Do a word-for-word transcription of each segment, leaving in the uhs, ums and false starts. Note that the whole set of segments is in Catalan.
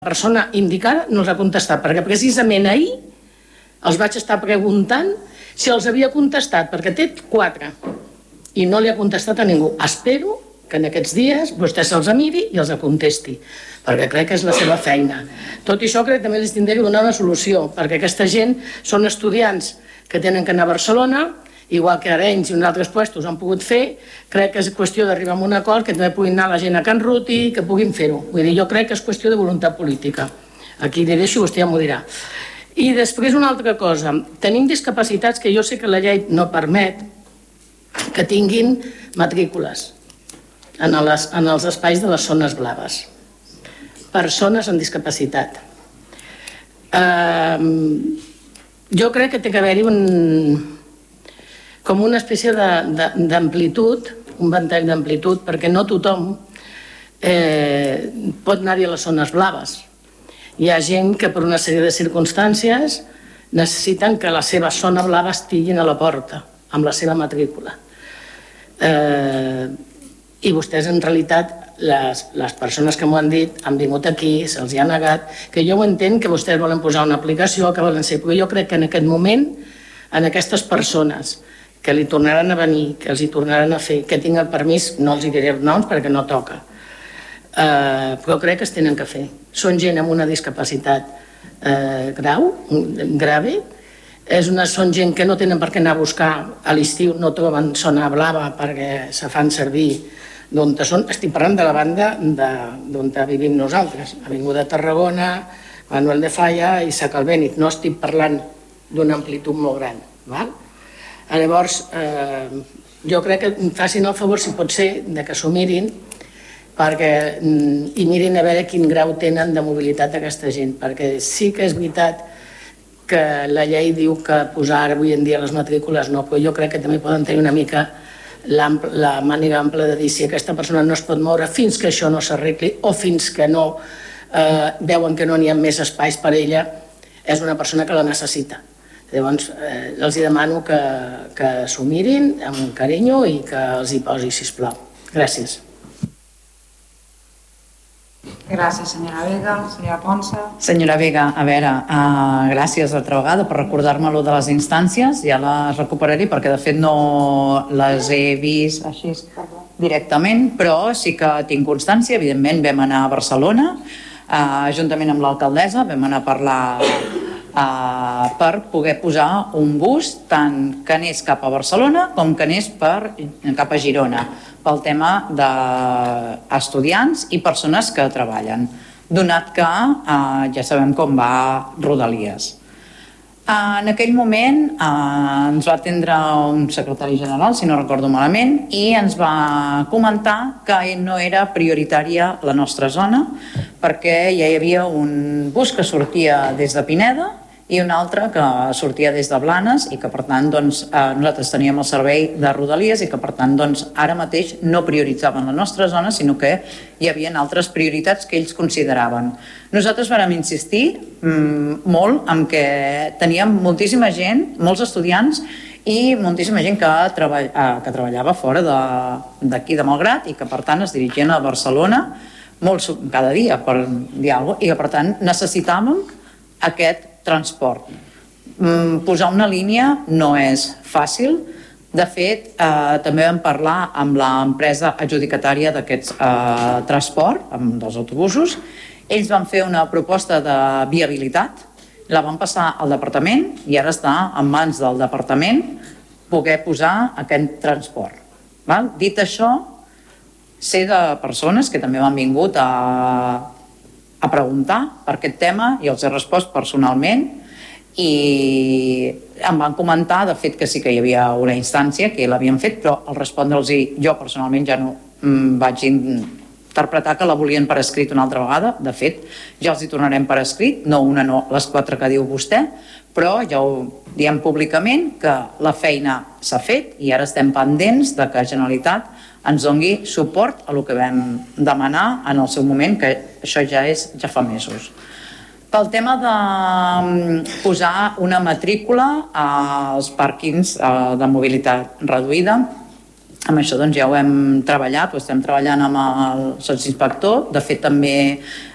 persona indicada no els ha contestat, perquè precisament ahir els vaig estar preguntant si els havia contestat, perquè té quatre i no li ha contestat a ningú. Espero que en aquests dies vostè se'ls miri i els contesti, perquè crec que és la seva feina. Tot i això crec que també els tindré que donar una solució, perquè aquesta gent són estudiants que tenen que anar a Barcelona, igual que Arenys i uns altres puestos han pogut fer. Crec que és qüestió d'arribar a un acord, que també puguin anar la gent a Can Ruti, que puguin fer-ho. Vull dir, jo crec que és qüestió de voluntat política. Aquí li deixo i vostè ja m'ho dirà. I després una altra cosa. Tenim discapacitats que jo sé que la llei no permet que tinguin matrícules en, les, en els espais de les zones blaves. Persones amb discapacitat. Uh, jo crec que té que haver-hi un... com una espècie d'amplitud, un ventall d'amplitud, perquè no tothom eh, pot anar-hi a les zones blaves. Hi ha gent que per una sèrie de circumstàncies necessiten que la seva zona blava estiguin a la porta, amb la seva matrícula. Eh, I vostès, en realitat, les, les persones que m'ho han dit han vingut aquí, se'ls ha negat, que jo ho entenc que vostès volen posar una aplicació, que volen ser, però jo crec que en aquest moment, en aquestes persones que li tornaran a venir, que els hi tornaran a fer, que tinc el permís, no els hi diré els noms perquè no toca, uh, però crec que es tenen que fer. Són gent amb una discapacitat uh, grau, grave, és una, són gent que no tenen per què anar a buscar a l'estiu, no troben zona blava perquè se fan servir d'on són. Estic parlant de la banda d'on vivim nosaltres, Avinguda Tarragona, Manuel de Falla i Sa Calbènit. No estic parlant d'una amplitud molt gran, val? Llavors, eh, jo crec que facin el favor, si pot ser, de que s'ho mirin perquè, i mirin a veure quin grau tenen de mobilitat aquesta gent, perquè sí que és veritat que la llei diu que posar avui en dia les matrícules no, però jo crec que també poden tenir una mica la màniga ampla de dir si aquesta persona no es pot moure fins que això no s'arregli o fins que no eh, veuen que no n'hi ha més espais per a ella, és una persona que la necessita. Llavors, eh, els demano que, que s'ho mirin amb carinyo i que els hi posi, sisplau. Gràcies. Gràcies, senyora Vega. Senyora Ponsa. Senyora Vega, a veure, uh, gràcies altra vegada per recordar-me-lo de les instàncies. Ja les recuperaré perquè, de fet, no les he vist així directament, però sí que tinc constància. Evidentment, vam anar a Barcelona, uh, juntament amb l'alcaldessa, vam anar a parlar Uh, per poder posar un bus tant que anés cap a Barcelona com que anés per, cap a Girona pel tema d'estudiants i persones que treballen, donat que uh, ja sabem com va Rodalies. Uh, en aquell moment uh, ens va atendre un secretari general, si no recordo malament, i ens va comentar que no era prioritària la nostra zona perquè ja hi havia un bus que sortia des de Pineda i un altre que sortia des de Blanes i que, per tant, doncs, eh, nosaltres teníem el servei de Rodalies i que, per tant, doncs, ara mateix no prioritzaven la nostra zona, sinó que hi havia altres prioritats que ells consideraven. Nosaltres vam insistir mmm, molt en que teníem moltíssima gent, molts estudiants i moltíssima gent que, treball, eh, que treballava fora d'aquí de, de Malgrat i que, per tant, es dirigien a Barcelona molt cada dia, per dir alguna cosa, i que, per tant, necessitàvem aquest transport. Posar una línia no és fàcil. De fet, eh, també vam parlar amb l'empresa adjudicatària d'aquest eh, transport, amb dels autobusos. Ells van fer una proposta de viabilitat, la van passar al departament i ara està en mans del departament poder posar aquest transport. Val? Dit això, sé de persones que també m'han vingut a a preguntar per aquest tema i els he respost personalment i em van comentar, de fet, que sí que hi havia una instància que l'havien fet, però al respondre'ls jo personalment ja no vaig interpretar que la volien per escrit una altra vegada. De fet, ja els hi tornarem per escrit, no una, no les quatre que diu vostè, però ja ho diem públicament que la feina s'ha fet i ara estem pendents de que Generalitat ens doni suport a el que vam demanar en el seu moment, que això ja és ja fa mesos. Pel tema de posar una matrícula als pàrquings de mobilitat reduïda, Amb això doncs, ja ho hem treballat, ho estem treballant amb el sotsinspector. De fet, també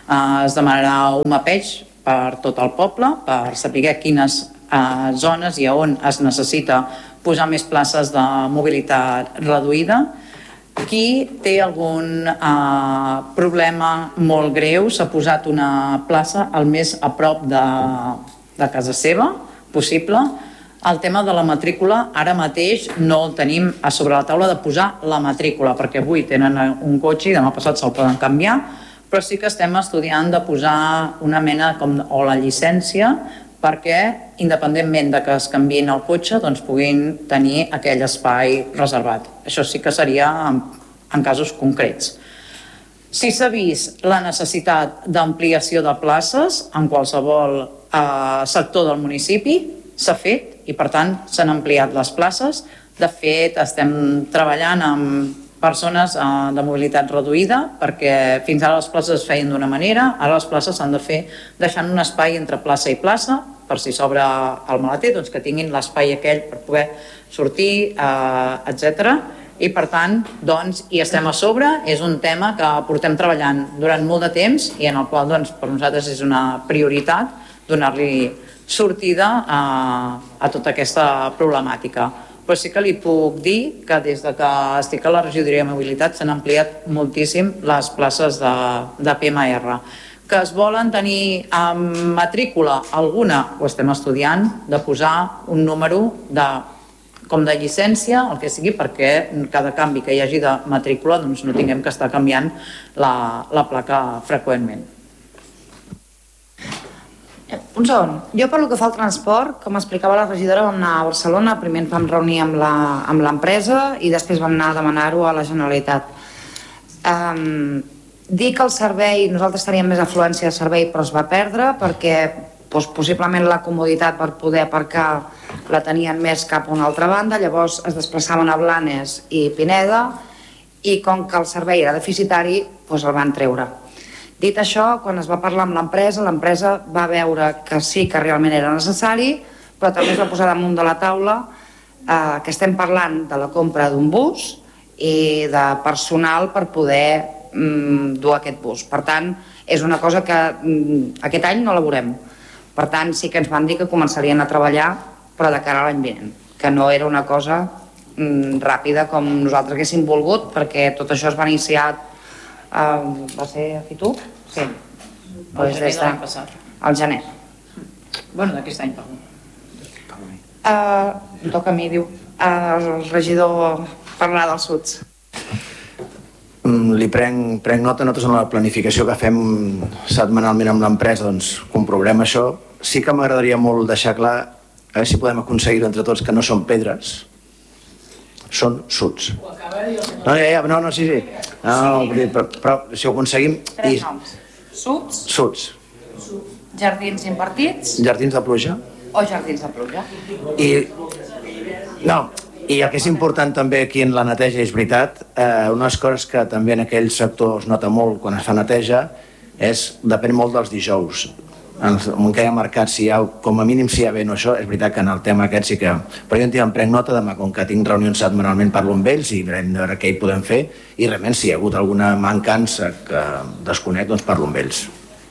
Es demanarà un mapeig per tot el poble per saber quines zones i on es necessita posar més places de mobilitat reduïda. Qui té algun eh, problema molt greu s'ha posat una plaça el més a prop de, de casa seva possible. El tema de la matrícula ara mateix no el tenim a sobre la taula de posar la matrícula, perquè avui tenen un cotxe i demà passat se'l poden canviar, però sí que estem estudiant de posar una mena com, o la llicència perquè, independentment de que es canviïn el cotxe, doncs puguin tenir aquell espai reservat. Això sí que seria en, en casos concrets. Si s'ha vist la necessitat d'ampliació de places en qualsevol eh, sector del municipi, s'ha fet i, per tant, s'han ampliat les places. De fet, estem treballant amb persones eh, de mobilitat reduïda perquè fins ara les places es feien d'una manera, ara les places s'han de fer deixant un espai entre plaça i plaça per si s'obre el maleter, doncs que tinguin l'espai aquell per poder sortir, eh, etcètera. I per tant, doncs, hi estem a sobre, és un tema que portem treballant durant molt de temps i en el qual doncs, per nosaltres és una prioritat donar-li sortida a, a tota aquesta problemàtica. Però sí que li puc dir que des de que estic a la regidoria de mobilitat s'han ampliat moltíssim les places de, de P M R. Que es volen tenir amb matrícula alguna, ho estem estudiant, de posar un número de, com de llicència, el que sigui, perquè cada canvi que hi hagi de matrícula doncs no tinguem que estar canviant la, la placa freqüentment. Un segon. Jo, per lo que fa al transport, com explicava la regidora, vam anar a Barcelona, primer ens vam reunir amb l'empresa i després vam anar a demanar-ho a la Generalitat. Um, dir que el servei, nosaltres teníem més afluència de servei, però es va perdre perquè doncs, possiblement la comoditat per poder aparcar la tenien més cap a una altra banda, llavors es desplaçaven a Blanes i Pineda i com que el servei era deficitari, doncs el van treure. Dit això, quan es va parlar amb l'empresa, l'empresa va veure que sí que realment era necessari, però també es va posar damunt de la taula eh, que estem parlant de la compra d'un bus i de personal per poder mm, dur aquest bus. Per tant, és una cosa que mm, aquest any no la veurem. Per tant, sí que ens van dir que començarien a treballar, però de cara a l'any vinent, que no era una cosa mm, ràpida com nosaltres haguéssim volgut, perquè tot això es va iniciar Uh, va ser a Fitu? Sí. El gener de l'any passat. Al gener. Bueno, d'aquest any, perdó. Uh, em toca a mi, diu. Uh, el regidor parlarà dels suds. Mm, li prenc, prenc nota, nosaltres en la planificació que fem setmanalment amb l'empresa, doncs comprovarem això. Sí que m'agradaria molt deixar clar, a veure si podem aconseguir entre tots que no són pedres, són suds. No, ja, ja, no, no, sí, sí. No, no, però, però si ho aconseguim... Tres noms. Suds. Suds. Jardins invertits. Jardins de pluja. O jardins de pluja. I, no, i el que és important també aquí en la neteja, és veritat, eh, unes coses que també en aquell sector es nota molt quan es fa neteja, és, depèn molt dels dijous. En, en què hi ha mercat, si hi ha, com a mínim si hi ha vent o això, és veritat que en el tema aquest sí que... Però jo en prenc nota demà, com que tinc reunions setmanalment, parlo amb ells i veurem de veure què hi podem fer i realment si hi ha hagut alguna mancança que desconec, doncs parlo amb ells.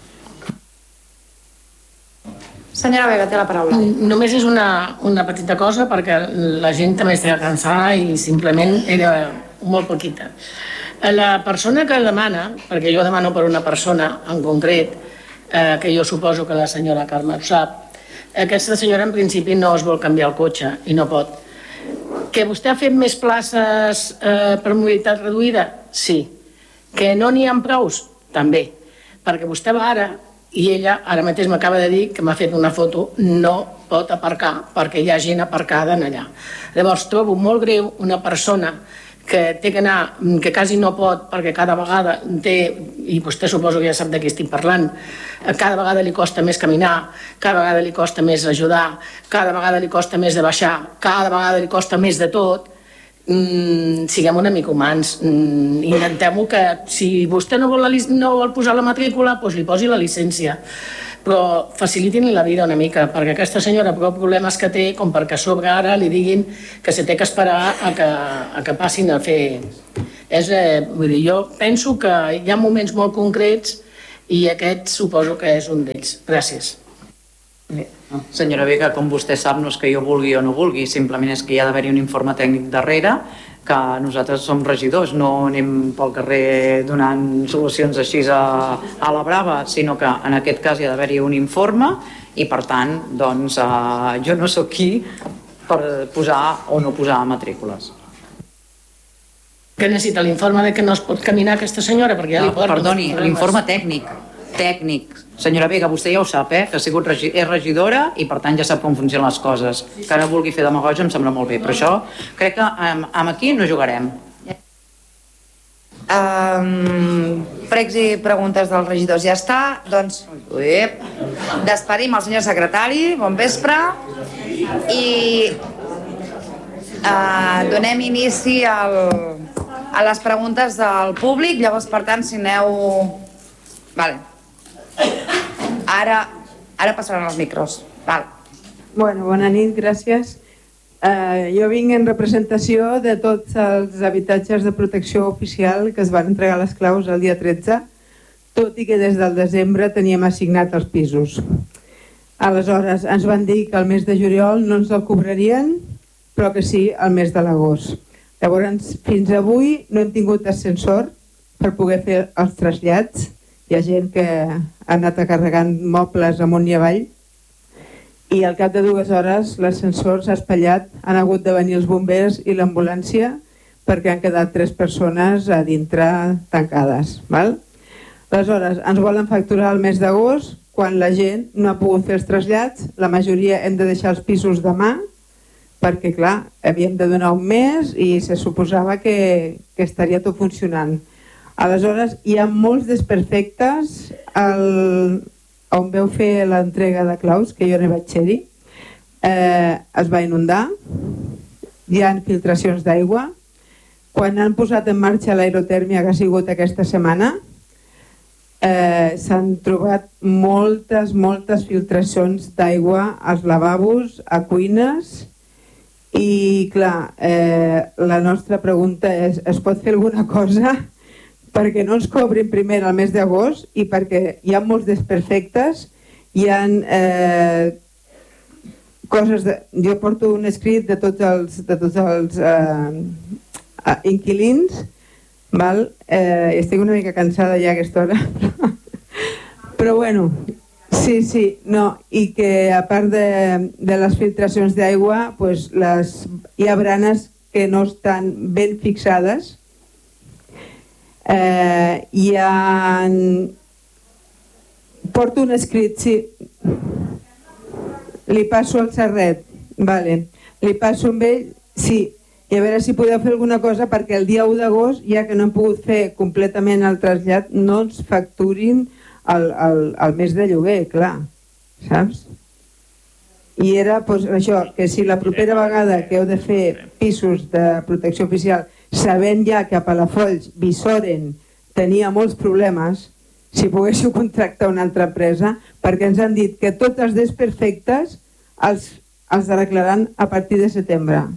Senyora Vega, té la paraula. Només és una, una petita cosa perquè la gent també està cansada i simplement era molt poquita. La persona que demana, perquè jo demano per una persona en concret, Eh, que jo suposo que la senyora Carme ho sap, aquesta senyora en principi no es vol canviar el cotxe i no pot. Que vostè ha fet més places eh, per mobilitat reduïda? Sí. Que no n'hi ha prous? També. Perquè vostè va ara i ella ara mateix m'acaba de dir que m'ha fet una foto, no pot aparcar perquè hi ha gent aparcada en allà. Llavors trobo molt greu una persona que té que anar, que quasi no pot perquè cada vegada té, i vostè suposo que ja sap de què estic parlant, cada vegada li costa més caminar, cada vegada li costa més ajudar, cada vegada li costa més de baixar, cada vegada li costa més de tot. Mm, siguem una mica humans, mm, intentem-ho que si vostè no vol, la, no vol posar la matrícula, doncs li posi la llicència, però facilitin-li la vida una mica, perquè aquesta senyora prou problemes que té com perquè a sobre ara li diguin que se té que esperar a que, a que passin a fer... És, eh, vull dir, jo penso que hi ha moments molt concrets i aquest suposo que és un d'ells. Gràcies. Bé, senyora Vega, com vostè sap, no és que jo vulgui o no vulgui, simplement és que hi ha d'haver un informe tècnic darrere, que nosaltres som regidors, no anem pel carrer donant solucions així a, a la brava, sinó que en aquest cas hi ha d'haver-hi un informe i per tant, doncs, eh, jo no sóc qui per posar o no posar matrícules. Que necessita l'informe de que no es pot caminar aquesta senyora? Perquè ja li No, porto perdoni, problemes. l'informe tècnic. Tècnic. Senyora Vega, vostè ja ho sap, eh? Que ha sigut regi és regidora i per tant ja sap com funcionen les coses. Que ara vulgui fer demagògia em sembla molt bé, però això crec que amb, amb aquí no jugarem. Um, pregs i preguntes dels regidors ja està, doncs ui, despedim el senyor secretari, bon vespre, i uh, donem inici al, a les preguntes del públic. Llavors, per tant, si aneu... Vale. Ara, ara passaran els micros. Val. Bueno, bona nit, gràcies. Uh, jo vinc en representació de tots els habitatges de protecció oficial que es van entregar les claus el dia tretze, tot i que des del desembre teníem assignat els pisos. Aleshores, ens van dir que el mes de juliol no ens el cobrarien, però que sí el mes de l'agost. Llavors, fins avui no hem tingut ascensor per poder fer els trasllats. Hi ha gent que ha anat a carregant mobles amunt i avall i al cap de dues hores l'ascensor s'ha espatllat, han hagut de venir els bombers i l'ambulància perquè han quedat tres persones a dintre tancades. Val? Aleshores, ens volen facturar el mes d'agost quan la gent no ha pogut fer els trasllats, la majoria hem de deixar els pisos demà perquè, clar, havíem de donar un mes i se suposava que, que estaria tot funcionant. Aleshores, hi ha molts desperfectes al, on veu fer l'entrega de claus, que jo no vaig ser-hi. Eh, es va inundar, hi ha filtracions d'aigua. Quan han posat en marxa l'aerotèrmia, que ha sigut aquesta setmana, eh, s'han trobat moltes, moltes filtracions d'aigua als lavabos, a cuines, i clar, eh, la nostra pregunta és, es pot fer alguna cosa perquè no ens cobrin primer el mes d'agost i perquè hi ha molts desperfectes, hi ha eh, coses... De, jo porto un escrit de tots els, de tots els eh, inquilins, val? Eh, estic una mica cansada ja a aquesta hora, però bueno, sí, sí, no, i que a part de, de les filtracions d'aigua, pues les, hi ha branes que no estan ben fixades. Eh, hi ha... Porto un escrit, sí. Li passo al Serret, vale. Li passo amb ell, sí. I a veure si podeu fer alguna cosa perquè el dia u d'agost, ja que no hem pogut fer completament el trasllat, no ens facturin el, el, el mes de lloguer, clar, saps? I era pues, això, que si la propera vegada que heu de fer pisos de protecció oficial sabent ja que a Palafolls, Bissoren, tenia molts problemes, si poguéssiu contractar una altra empresa, perquè ens han dit que tots els desperfectes els, els arreglaran a partir de setembre.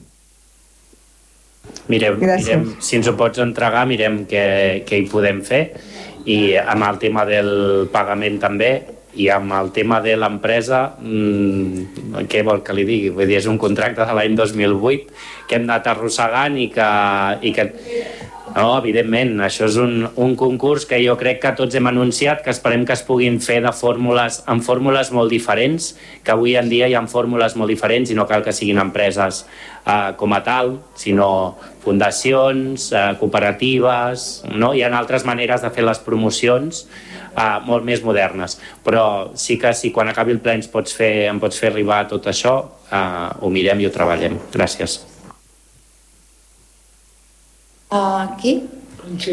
Mirem, mirem, si ens ho pots entregar, mirem què, què hi podem fer, i amb el tema del pagament també, i amb el tema de l'empresa, mmm, què vol que li digui? Vull dir, és un contracte de l'any dos mil vuit que hem anat arrossegant i que... I que... No, evidentment, això és un, un concurs que jo crec que tots hem anunciat, que esperem que es puguin fer de fórmules, en fórmules molt diferents, que avui en dia hi ha fórmules molt diferents i no cal que siguin empreses eh, com a tal, sinó fundacions, eh, cooperatives, no? Hi ha altres maneres de fer les promocions Uh, molt més modernes, però sí que si quan acabi el ple ens pots fer, em pots fer arribar tot això, uh, ho mirem i ho treballem. Gràcies. Aquí? Sí.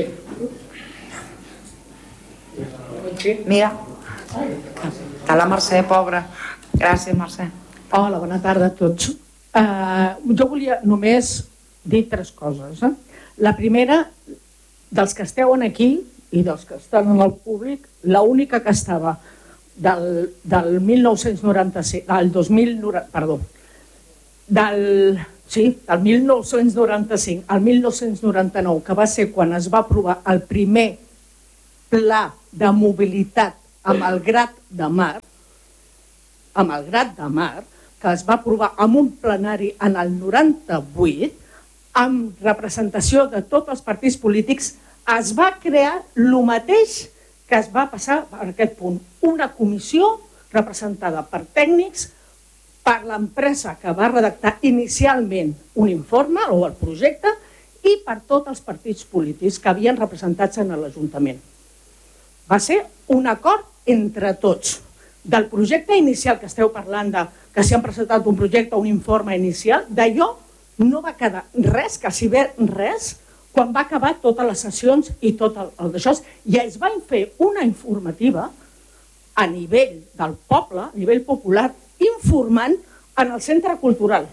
Mira, està la Mercè, pobra. Gràcies, Mercè. Hola, bona tarda a tots. Uh, jo volia només dir tres coses. Eh? La primera, dels que esteu aquí i dels que estan en el públic, l'única que estava del, del mil nou-cents noranta-cinc, al dos mil, perdó, del, sí, del mil nou-cents noranta-cinc al mil nou-cents noranta-nou, que va ser quan es va aprovar el primer pla de mobilitat amb el Grat de Mar, amb el Grat de Mar, que es va aprovar amb un plenari en el noranta-vuit, amb representació de tots els partits polítics, es va crear el mateix que es va passar per aquest punt. Una comissió representada per tècnics, per l'empresa que va redactar inicialment un informe o el projecte i per tots els partits polítics que havien representats en l'Ajuntament. Va ser un acord entre tots. Del projecte inicial que esteu parlant, de, que s'hi han presentat un projecte, un informe inicial, d'allò no va quedar res, quasi bé res, quan va acabar totes les sessions i tot el, el d'això. I es van fer una informativa a nivell del poble, a nivell popular, informant en el centre cultural.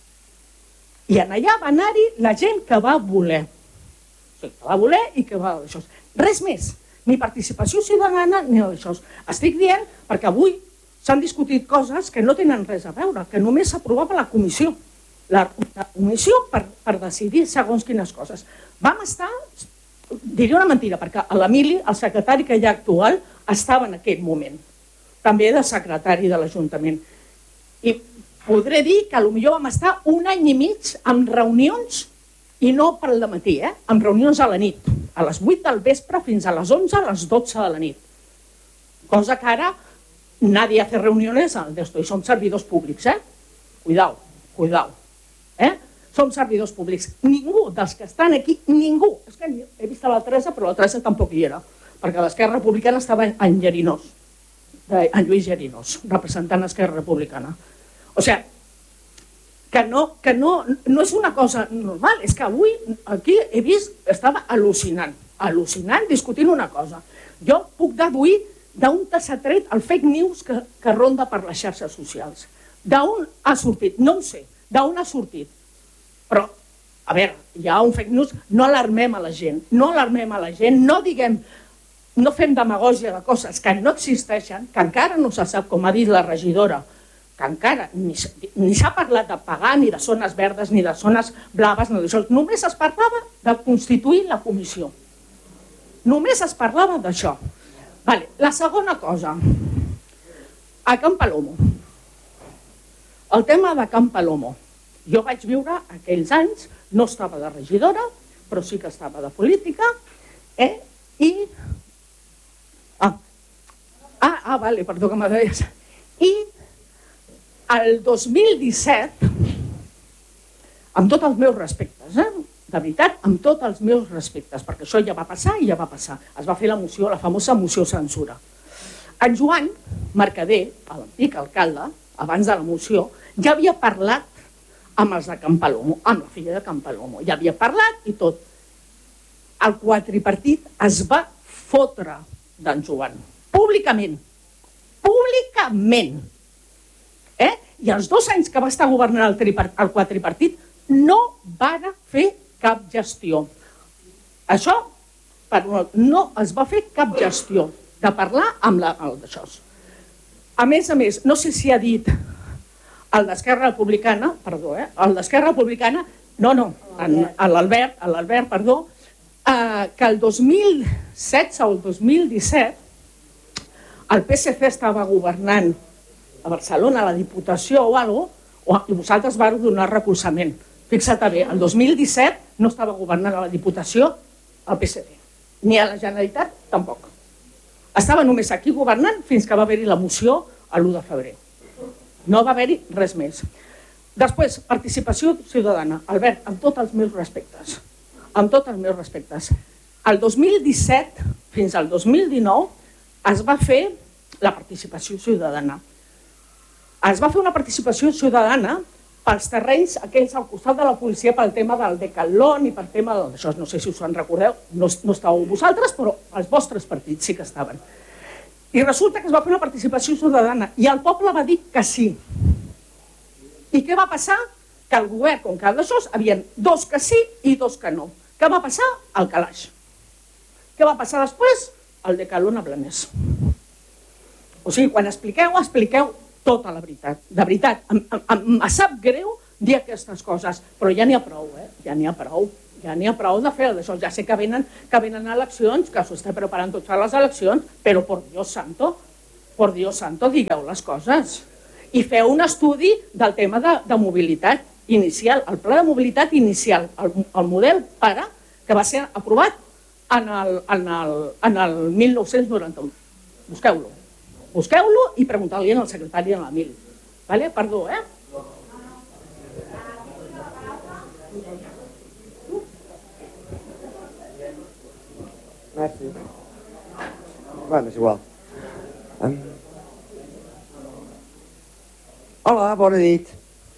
I en allà va anar-hi la gent que va voler. O sigui, que va voler i que va... Això. Res més. Ni participació ciutadana ni això. Estic dient perquè avui s'han discutit coses que no tenen res a veure, que només s'aprovava la comissió. La, la comissió per, per decidir segons quines coses. Vam estar, diria una mentira, perquè l'Emili, el secretari que hi ha actual, estava en aquell moment, també de secretari de l'Ajuntament. I podré dir que potser vam estar un any i mig amb reunions, i no per al matí, eh? Amb reunions a la nit, a les vuit del vespre fins a les onze, a les dotze de la nit. Cosa que ara nadie hace reuniones al d'esto, i som servidors públics, eh? Cuidao, cuidao. Eh? Som servidors públics. Ningú dels que estan aquí, ningú, és que he vist la Teresa, però la Teresa tampoc hi era, perquè l'Esquerra Republicana estava en Lledinós, en Lluís Lledinós, representant Esquerra Republicana. O sigui, que no, que no, no és una cosa normal, és que avui aquí he vist, estava al·lucinant, al·lucinant discutint una cosa. Jo puc deduir d'on s'ha tret el fake news que, que ronda per les xarxes socials. D'on ha sortit? No ho sé, d'on ha sortit. Però, a veure, hi ha un fake news, no alarmem a la gent, no alarmem a la gent, no diguem, no fem demagògia de coses que no existeixen, que encara no se sap, com ha dit la regidora, que encara ni, ni s'ha parlat de pagar, ni de zones verdes, ni de zones blaves, ni d'això. Només es parlava de constituir la comissió. Només es parlava d'això. Vale. La segona cosa, a Can Palomo. El tema de Can Palomo. Jo vaig viure aquells anys, no estava de regidora, però sí que estava de política, eh? I... Ah, ah, ah vale, perdó que m'ha dit. I el dos mil disset, amb tots els meus respectes, eh? De veritat, amb tots els meus respectes, perquè això ja va passar i ja va passar. Es va fer la moció, la famosa moció censura. En Joan Mercader, l'antic alcalde, abans de la moció, ja havia parlat amb els de Can Palomo, amb la filla de Can Palomo. Ja havia parlat i tot. El quadripartit es va fotre d'en Joan, públicament. Públicament. Eh? I els dos anys que va estar governant el, el quadripartit no van fer cap gestió. Això no es va fer cap gestió de parlar amb la, el d'això. A més a més, no sé si ha dit el d'Esquerra Republicana, perdó, eh? el d'Esquerra Republicana, no, no, l'Albert, l'Albert, perdó, eh, que el dos mil setze o el dos mil disset el P S C estava governant a Barcelona, a la Diputació o alguna cosa, i vosaltres vau donar recolzament. Fixa't bé, el dos mil disset no estava governant a la Diputació el P S C, ni a la Generalitat tampoc. Estava només aquí governant fins que va haver-hi la moció l'u de febrer. No va haver-hi res més. Després, participació ciutadana. Albert, amb tots els meus respectes, amb tots els meus respectes. El dos mil disset fins al dos mil dinou es va fer la participació ciutadana. Es va fer una participació ciutadana pels terrenys aquells al costat de la policia pel tema del Decathlon i pel tema d'això. No sé si us en recordeu, no, no estàveu vosaltres, però els vostres partits sí que estaven. I resulta que es va fer una participació ciutadana i el poble va dir que sí. I què va passar? Que el govern, com que d'això, havien dos que sí i dos que no. Què va passar? El calaix. Què va passar després? El Decathlon a Blanes. O sigui, quan expliqueu, expliqueu tota la veritat. De veritat, em, em, em sap greu dir aquestes coses, però ja n'hi ha prou, eh? Ja n'hi ha prou, ja n'hi ha prou de fer això. Ja sé que venen, que venen eleccions, que s'ho està preparant tot per les eleccions, però por Dios santo, por Dios santo, digueu les coses. I feu un estudi del tema de, de mobilitat inicial, el pla de mobilitat inicial, el, el model PARA, que va ser aprovat en el, en el, en el mil nou-cents noranta-u. Busqueu-lo. Busqueu-lo i pregunteu-li al secretari en l'Emili. Vale? Perdó, eh? Merci. Bueno, és igual. Um... Hola, bona nit.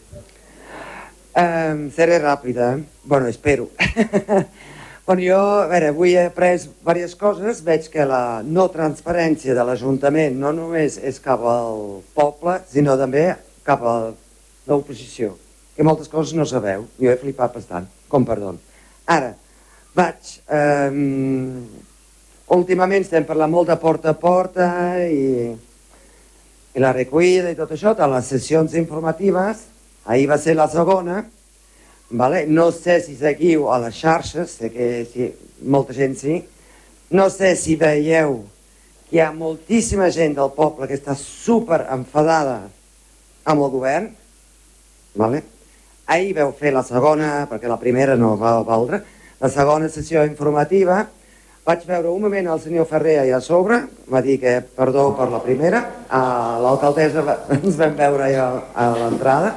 Um, seré ràpida, eh? Bueno, espero. Bueno, jo, a veure, avui he après diverses coses. Veig que la no transparència de l'Ajuntament no només és cap al poble, sinó també cap a l'oposició, que moltes coses no sabeu. Jo he flipat bastant, com perdó. Ara, vaig... Um, últimament estem parlant molt de porta a porta i, i la recollida i tot això, de les sessions informatives. Ahir va ser la segona. Vale? No sé si seguiu a les xarxes, sé que sí, molta gent sí. No sé si veieu que hi ha moltíssima gent del poble que està super enfadada amb el govern. Vale? Ahir vau fer la segona, perquè la primera no va valdre, la segona sessió informativa. Vaig veure un moment el senyor Ferrer allà a sobre, va dir que perdó per la primera, l'alcaldessa ens vam veure allà a l'entrada.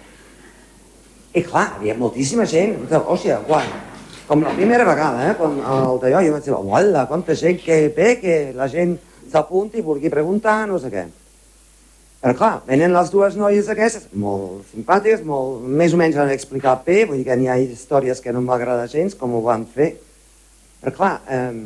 I clar, hi havia moltíssima gent, hòstia, guai, com la primera vegada, eh, quan el d'allò, jo vaig dir, uala, quanta gent que ve, que la gent s'apunti i vulgui preguntar, no sé què. Però clar, venen les dues noies aquestes, molt simpàtiques, molt, més o menys han explicat bé, vull dir que n'hi ha històries que no m'agrada gens, com ho van fer. Però clar,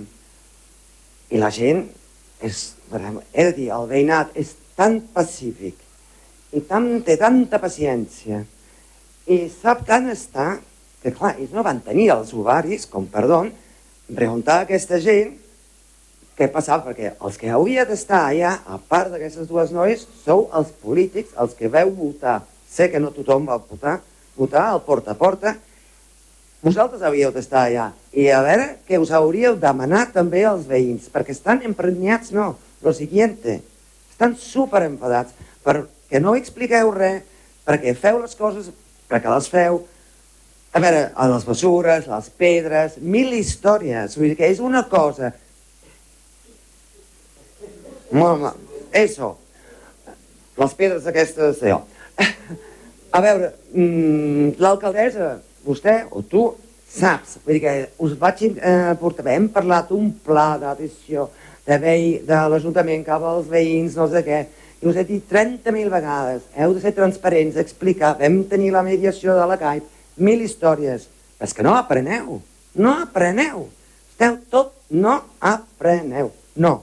eh, i la gent, és, he de dir, el veïnat és tan pacífic i tan, té tanta paciència i sap tant estar que clar, ells no van tenir els ovaris, com perdó, preguntar a aquesta gent què passava, perquè els que hauria d'estar allà, a part d'aquestes dues noies, sou els polítics, els que veu votar. Sé que no tothom va votar, votar al porta a porta. Vosaltres hauríeu d'estar allà i a veure que us hauríeu demanat també als veïns, perquè estan emprenyats, no, lo siguiente, estan super enfadats perquè no expliqueu res, perquè feu les coses, perquè les feu, a veure, a les bessures, les pedres, mil històries, vull dir que és una cosa... Eso, les pedres aquestes, allò. A veure, l'alcaldessa, vostè o tu saps, vull dir que us vaig eh, portar, hem parlat un pla d'addició de, de l'Ajuntament cap als veïns, no sé què, i us he dit trenta mil vegades, heu de ser transparents, explicar, vam tenir la mediació de la C A I P, mil històries, és que no apreneu, no apreneu, esteu tot, no apreneu, no.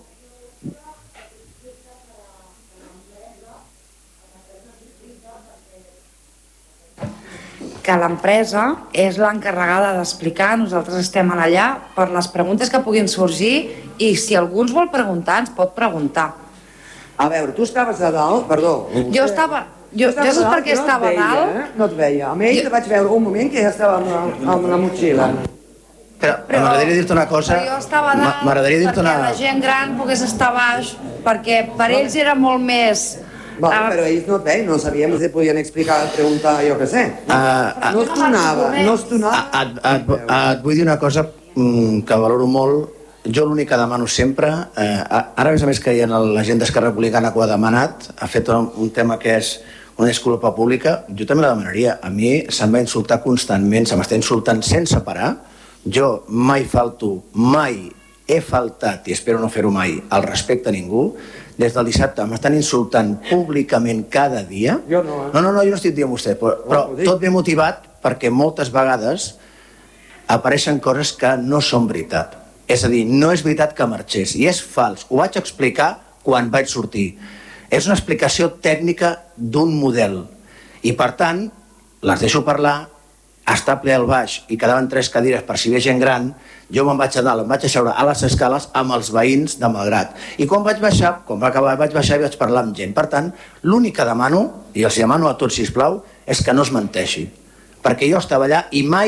Que l'empresa és l'encarregada d'explicar, nosaltres estem allà per les preguntes que puguin sorgir i si algú ens vol preguntar, ens pot preguntar. A veure, tu estaves a dalt, perdó. Jo estava... Jo, jo saps per què estava a dalt? Eh? No et veia. A mi jo... vaig veure un moment que ja estava amb la, amb la motxilla. Però, però m'agradaria dir-te una cosa... Però jo estava a dalt perquè una... la gent gran pogués estar baix, perquè per ells era molt més... Vale, ah, però ells no et veien, no sabíem si podien explicar, preguntar, jo què sé. Uh, uh, no es donava, no es donava. Uh, uh, uh, uh, uh, et vull dir una cosa um, que valoro molt. Jo l'únic que demano sempre, uh, ara a més a més que hi ha la gent d'Esquerra Republicana que ho ha demanat, ha fet un, un tema que és una disculpa pública, jo també la demanaria. A mi se'm va insultar constantment, se m'està insultant sense parar. Jo mai falto, mai he faltat, i espero no fer-ho mai, al respecte a ningú. Des del dissabte m'estan insultant públicament cada dia. Jo no, eh? No, no, no, jo no estic dient vostè, però, però tot ve motivat perquè moltes vegades apareixen coses que no són veritat. És a dir, no és veritat que marxés, i és fals. Ho vaig explicar quan vaig sortir. És una explicació tècnica d'un model. I per tant, les deixo parlar, està ple al baix i quedaven tres cadires per si ve gent gran, jo me'n vaig a dalt, em vaig asseure a les escales amb els veïns de Malgrat. I quan vaig baixar, quan va acabar, vaig baixar i vaig parlar amb gent. Per tant, l'únic que demano, i els demano a tots, sisplau, és que no es menteixi. Perquè jo estava allà i mai,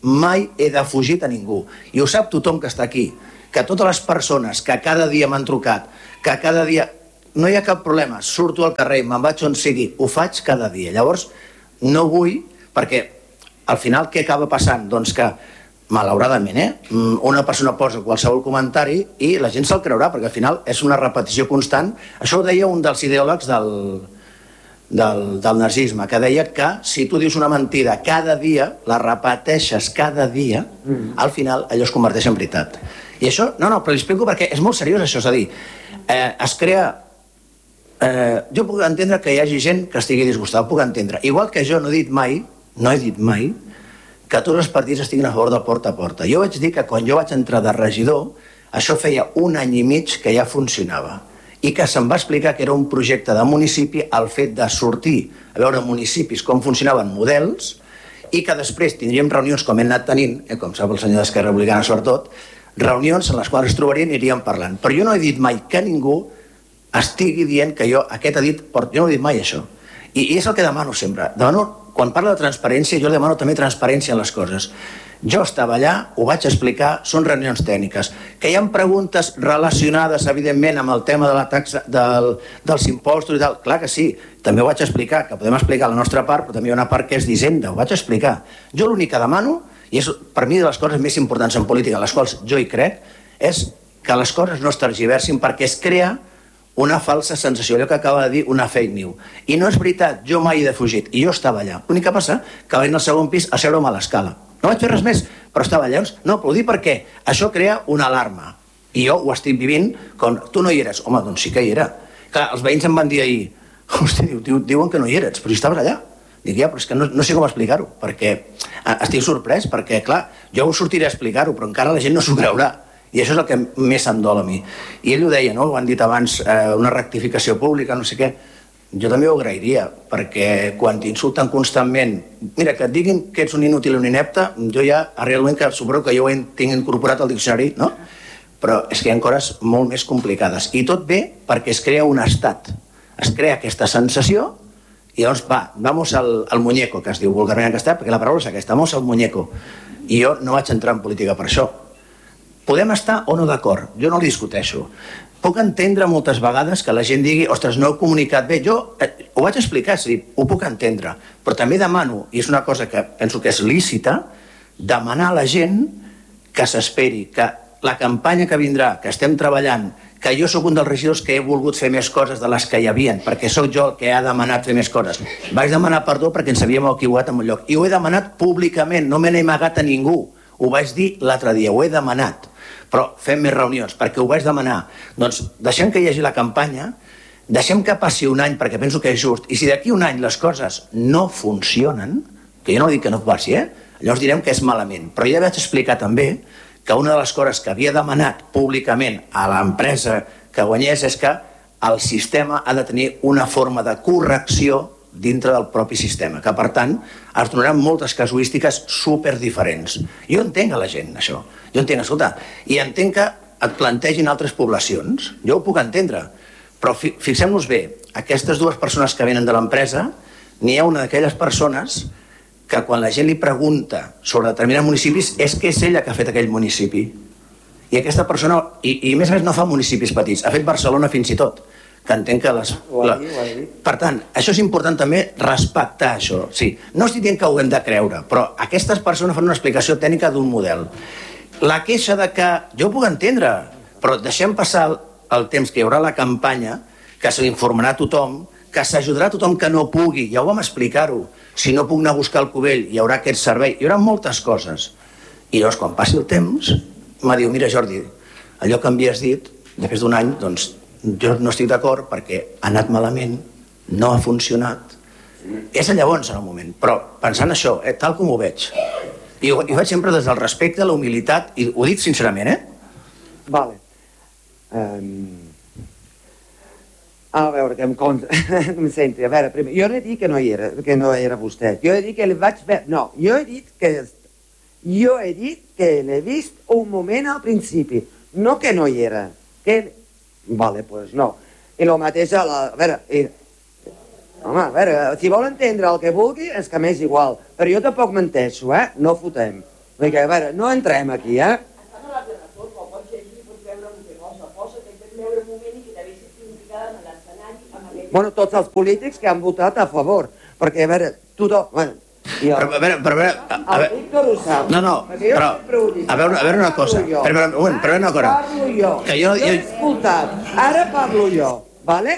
mai he defugit a ningú. I ho sap tothom que està aquí, que totes les persones que cada dia m'han trucat, que cada dia... No hi ha cap problema, surto al carrer, me'n vaig on sigui, ho faig cada dia. Llavors, no vull, perquè al final què acaba passant? Doncs que, malauradament, eh, una persona posa qualsevol comentari i la gent se'l creurà, perquè al final és una repetició constant. Això ho deia un dels ideòlegs del, del, del nazisme, que deia que si tu dius una mentida cada dia, la repeteixes cada dia, al final allò es converteix en veritat. I això, no, no, però li explico perquè és molt seriós això, és a dir, eh, es crea... Eh, jo puc entendre que hi hagi gent que estigui disgustada, puc entendre. Igual que jo no he dit mai, no he dit mai, que tots els partits estiguin a favor del porta a porta. Jo vaig dir que quan jo vaig entrar de regidor, això feia un any i mig que ja funcionava i que se'm va explicar que era un projecte de municipi el fet de sortir a veure municipis com funcionaven models i que després tindríem reunions com hem anat tenint, eh, com sap el senyor d'Esquerra Republicana sobretot, reunions en les quals es trobarien i aniríem parlant. Però jo no he dit mai que ningú estigui dient que jo, aquest ha dit, jo no he dit mai això. I, i és el que demano sempre. Demano, quan parla de transparència, jo demano també transparència en les coses. Jo estava allà, ho vaig explicar, són reunions tècniques. Que hi ha preguntes relacionades, evidentment, amb el tema de la taxa, del, dels impostos i tal. Clar que sí, també ho vaig explicar, que podem explicar la nostra part, però també hi ha una part que és d'Hisenda, ho vaig explicar. Jo l'únic que demano, i és per mi de les coses més importants en política, les quals jo hi crec, és que les coses no es tergiversin perquè es crea una falsa sensació, allò que acaba de dir una fake news. I no és veritat, jo mai he defugit, i jo estava allà. L'únic que passa que vaig al segon pis a seure'm a l'escala. No vaig fer res més, però estava allà. No, però ho dic perquè això crea una alarma. I jo ho estic vivint com... Tu no hi eres. Home, doncs sí que hi era. Clar, els veïns em van dir ahir, hosti, diuen que no hi eres, però si estaves allà. Dic, ja, però és que no, no sé com explicar-ho, perquè estic sorprès, perquè, clar, jo ho sortiré a explicar-ho, però encara la gent no s'ho creurà. I això és el que més em dol a mi. I ell ho deia, no? Ho han dit abans, eh, una rectificació pública, no sé què. Jo també ho agrairia, perquè quan t'insulten constantment... Mira, que et diguin que ets un inútil o un inepte, jo ja, realment, que suposo que jo ho tinc incorporat al diccionari, no? Però és que hi ha coses molt més complicades. I tot ve perquè es crea un estat. Es crea aquesta sensació i llavors, va, vamos al, al muñeco, que es diu vulgarment en castellà, perquè la paraula és aquesta, vamos al muñeco. I jo no vaig entrar en política per això. Podem estar o no d'acord, jo no li discuteixo. Puc entendre moltes vegades que la gent digui, ostres, no heu comunicat bé. Jo eh, ho vaig explicar, és a dir, ho puc entendre, però també demano, i és una cosa que penso que és lícita, demanar a la gent que s'esperi, que la campanya que vindrà, que estem treballant, que jo sóc un dels regidors que he volgut fer més coses de les que hi havien, perquè sóc jo el que ha demanat fer més coses. Vaig demanar perdó perquè ens havíem equivocat en un lloc. I ho he demanat públicament, no me n'he amagat a ningú. Ho vaig dir l'altre dia, ho he demanat. Però fem més reunions, perquè ho vaig demanar. Doncs deixem que hi hagi la campanya, deixem que passi un any, perquè penso que és just, i si d'aquí un any les coses no funcionen, que jo no dic que no passi, eh? Llavors direm que és malament. Però ja vaig explicar també que una de les coses que havia demanat públicament a l'empresa que guanyés és que el sistema ha de tenir una forma de correcció dintre del propi sistema, que per tant es donaran moltes casuístiques super diferents. Jo entenc a la gent això, jo entenc, escolta, i entenc que et plantegin altres poblacions, jo ho puc entendre, però fi fixem-nos bé, aquestes dues persones que venen de l'empresa, n'hi ha una d'aquelles persones que quan la gent li pregunta sobre determinats municipis és que és ella que ha fet aquell municipi. I aquesta persona, i, i més a més no fa municipis petits, ha fet Barcelona fins i tot, que entenc que les... La... Per tant, això és important també respectar això. Sí, no estic dient que ho hem de creure, però aquestes persones fan una explicació tècnica d'un model. La queixa de que... Jo ho puc entendre, però deixem passar el temps que hi haurà la campanya, que s'informarà tothom, que s'ajudarà tothom que no pugui, ja ho vam explicar-ho. Si no puc anar a buscar el cubell, hi haurà aquest servei, hi haurà moltes coses. I llavors, quan passi el temps, m'ha dit, mira Jordi, allò que m'havies dit, després d'un any, doncs, jo no estic d'acord perquè ha anat malament, no ha funcionat. És llavors en el moment, però pensant això, eh, tal com ho veig, i ho, i ho veig sempre des del respecte, la humilitat, i ho dic sincerament, eh? Vale. Um... A veure, que em compta, em senti, a veure, primer, jo no he dit que no hi era, que no era vostè, jo he dit que li vaig veure, no, jo he dit que, jo he dit que l'he vist un moment al principi, no que no hi era, que... Vale, pues no. I el mateix a la... A veure, i... home, a veure, si vol entendre el que vulgui, és que m'és igual. Però jo tampoc menteixo, eh? No fotem. Vull dir que, a veure, no entrem aquí, eh? Bueno, tots els polítics que han votat a favor, perquè, a veure, tothom... Bueno, jo... Però, a veure, però, a veure... A, a El Víctor ho sap. No, no, però... A veure, a veure una cosa. Però, però, però, però una cosa. Parlo jo. Que jo, jo he jo... escoltat. Ara parlo jo, vale?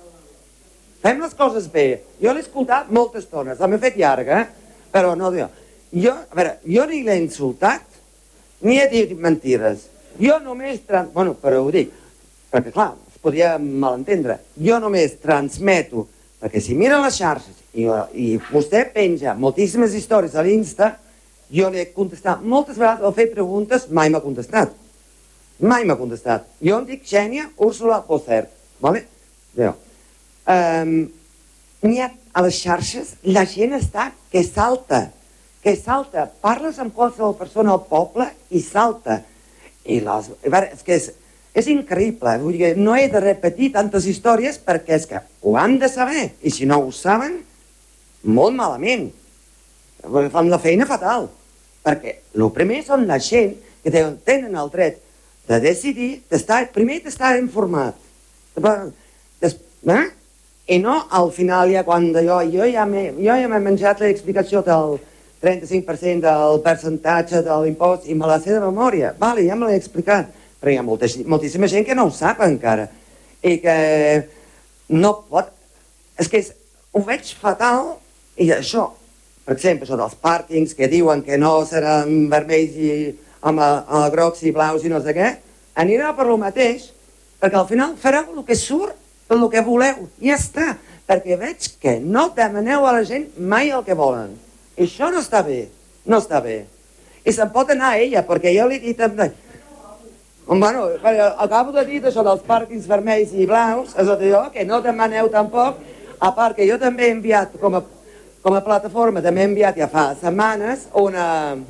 Fem les coses bé. Jo l'he escoltat moltes estones. L'he fet llarga, eh? Però no... Jo, jo a veure, jo ni l'he insultat, ni he dit mentides. Jo només... Trans... Bueno, però ho dic, perquè clar, es podia malentendre. Jo només transmeto, perquè si mira les xarxes i, i vostè penja moltíssimes històries a l'Insta, jo li he contestat moltes vegades, o fet preguntes, mai m'ha contestat. Mai m'ha contestat. Jo em dic Xènia Úrsula Pocert, vale? Déu. Um, n'hi ha a les xarxes, la gent està que salta, que salta. Parles amb qualsevol persona al poble i salta. I les, a veure, és que és, és increïble, vull dir, no he de repetir tantes històries perquè és que ho han de saber, i si no ho saben, molt malament. Fan la feina fatal, perquè el primer són la gent que tenen el dret de decidir, d'estar, primer d'estar informat, Des, eh? i no al final ja quan jo, jo ja m'he ja menjat l'explicació del trenta-cinc per cent del percentatge de l'impost i me la sé de memòria, vale, ja me l'he explicat, però hi ha molta, moltíssima gent que no ho sap encara i que no pot, és que és, ho veig fatal. I això, per exemple, això dels pàrquings que diuen que no seran vermells i amb, amb grocs i blaus i no sé què, anirà per lo mateix, perquè al final fareu el que surt per el que voleu, i ja està, perquè veig que no demaneu a la gent mai el que volen. I això no està bé, no està bé. I se'n pot anar a ella, perquè jo li he dit també... Bueno, acabo de dir això dels pàrquings vermells i blaus, és a dir, que no demaneu tampoc, a part que jo també he enviat, com a, com a plataforma, també he enviat ja fa setmanes una...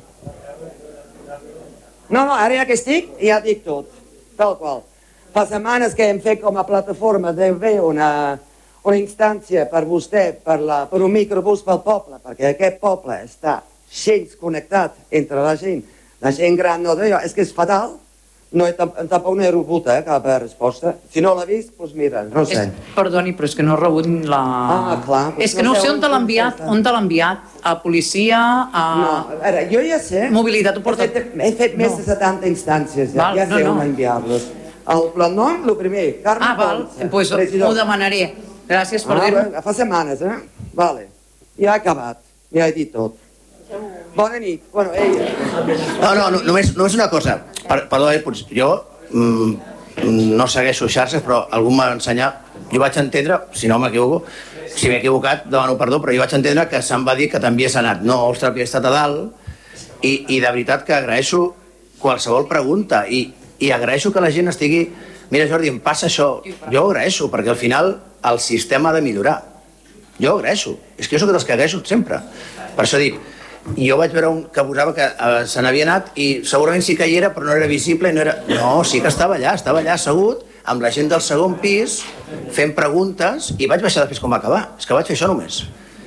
No, no, ara ja que estic, ja dic tot, tal qual. Fa setmanes que hem fet com a plataforma de fer una, una instància per vostè, per, la, per un microbús pel poble, perquè aquest poble està gens connectat entre la gent, la gent gran no deia, és que és fatal. No he, tampoc no he rebut eh, cap resposta. Si no l'ha vist, doncs mira, no sé. És, perdoni, però és que no he rebut la... Ah, clar. És que no, no sé on te l'ha enviat, on te l'ha enviat, a policia, a... No, a veure, jo ja sé... Mobilitat ho porta... He fet, he fet més no. de setanta instàncies, ja, val, ja sé no, no. on enviar-los. El, el nom, el primer, Carme Ah, val, doncs pues, ho demanaré. Gràcies per ah, dir-ho. Fa setmanes, eh? Vale. Ja he acabat, ja he dit tot. Bona nit. Bueno, ella. No, no, no només, només una cosa. Perdó, eh, jo mm, no segueixo xarxes, però algú m'ha ensenyat, jo vaig entendre, si no m'equivoco, si m'he equivocat, demano perdó, però jo vaig entendre que se'm va dir que també has anat. No, ostres, que he estat a dalt, i, i de veritat que agraeixo qualsevol pregunta, i, i agraeixo que la gent estigui... Mira, Jordi, em passa això, jo ho agraeixo, perquè al final el sistema ha de millorar. Jo ho agraeixo, és que jo soc dels que agraeixo sempre. Per això dic, jo vaig veure un que posava que eh, se n'havia anat i segurament sí que hi era, però no era visible i no era... No, sí que estava allà, estava allà assegut amb la gent del segon pis fent preguntes i vaig baixar després com va acabar. És que vaig fer això només.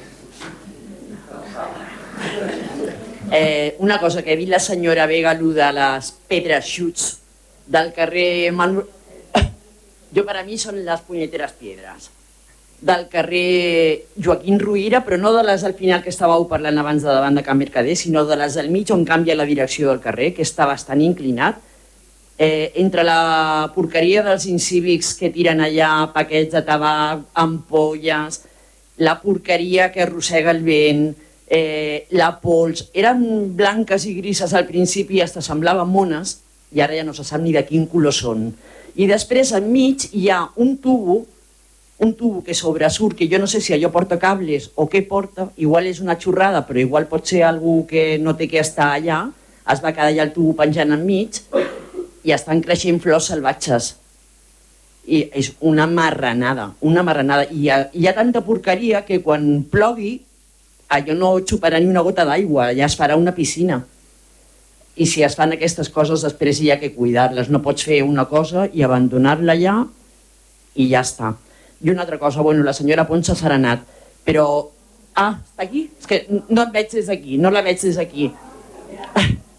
Eh, una cosa que ha dit la senyora Vega, allò de les pedres xuts del carrer Manuel... Jo per a mi són les punyeteres piedres. Del carrer Joaquín Ruïra, però no de les al final que estàveu parlant abans de davant de Can Mercader, sinó de les del mig on canvia la direcció del carrer, que està bastant inclinat. Eh, entre la porqueria dels incívics que tiren allà paquets de tabac, ampolles, la porqueria que arrossega el vent, eh, la pols, eren blanques i grises al principi i hasta semblaven mones, i ara ja no se sap ni de quin color són. I després enmig hi ha un tubo un tubo que sobresurt, que jo no sé si allò porta cables o què porta, igual és una xurrada, però igual pot ser algú que no té que estar allà, es va quedar allà el tubo penjant enmig i estan creixent flors salvatges. I és una marranada, una marranada. I hi ha, hi ha tanta porqueria que quan plogui allò no xuparà ni una gota d'aigua, ja es farà una piscina. I si es fan aquestes coses després hi ha que cuidar-les, no pots fer una cosa i abandonar-la allà i ja està. I una altra cosa, bueno, la senyora Ponsa s'ha anat, però... Ah, està aquí? És que no et veig des d'aquí, no la veig des d'aquí.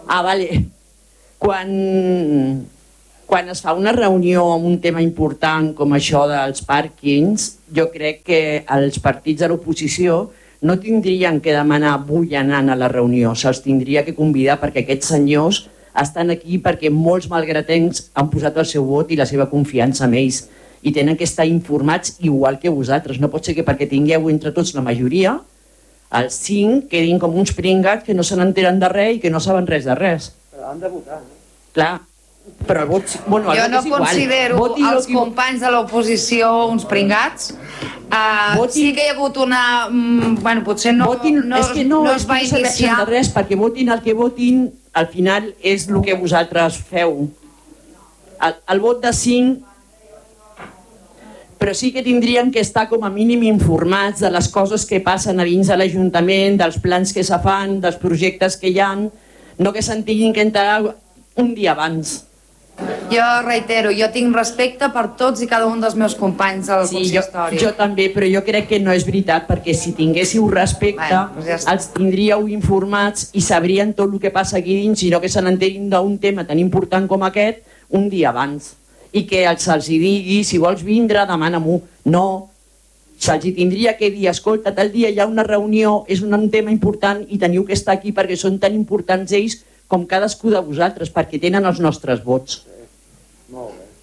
Ah, vale. Quan, quan es fa una reunió amb un tema important com això dels pàrquings, jo crec que els partits de l'oposició no tindrien que demanar vull anar a la reunió, se'ls tindria que convidar perquè aquests senyors estan aquí perquè molts malgratencs han posat el seu vot i la seva confiança en ells i tenen que estar informats igual que vosaltres. No pot ser que perquè tingueu entre tots la majoria, els cinc quedin com uns pringats que no se n'enteren de res i que no saben res de res. Però han de votar, no? Clar, però el vot... Bueno, el jo vot no és igual. considero Voti els que... companys de l'oposició uns pringats. Uh, Voti... Sí que hi ha hagut una... Mm, bueno, potser no, votin, no, és que no, no és es va que no serveixen iniciar... de res, perquè votin el que votin, al final és el que vosaltres feu. El, el vot de cinc... Però sí que tindrien que estar com a mínim informats de les coses que passen a dins de l'Ajuntament, dels plans que se fan, dels projectes que hi ha, no que se'n tinguin que entrar un dia abans. Jo reitero, jo tinc respecte per tots i cada un dels meus companys del sí, jo, consistori. Jo també, però jo crec que no és veritat, perquè si tinguéssiu respecte, bueno, doncs ja els tindríeu informats i sabrien tot el que passa aquí dins, i no que se n'enterin d'un tema tan important com aquest un dia abans. I que se'ls digui, si vols vindre, demana-m'ho. No, se'ls tindria que dir, escolta, tal dia hi ha una reunió, és un tema important i teniu que estar aquí perquè són tan importants ells com cadascú de vosaltres, perquè tenen els nostres vots. Molt bé.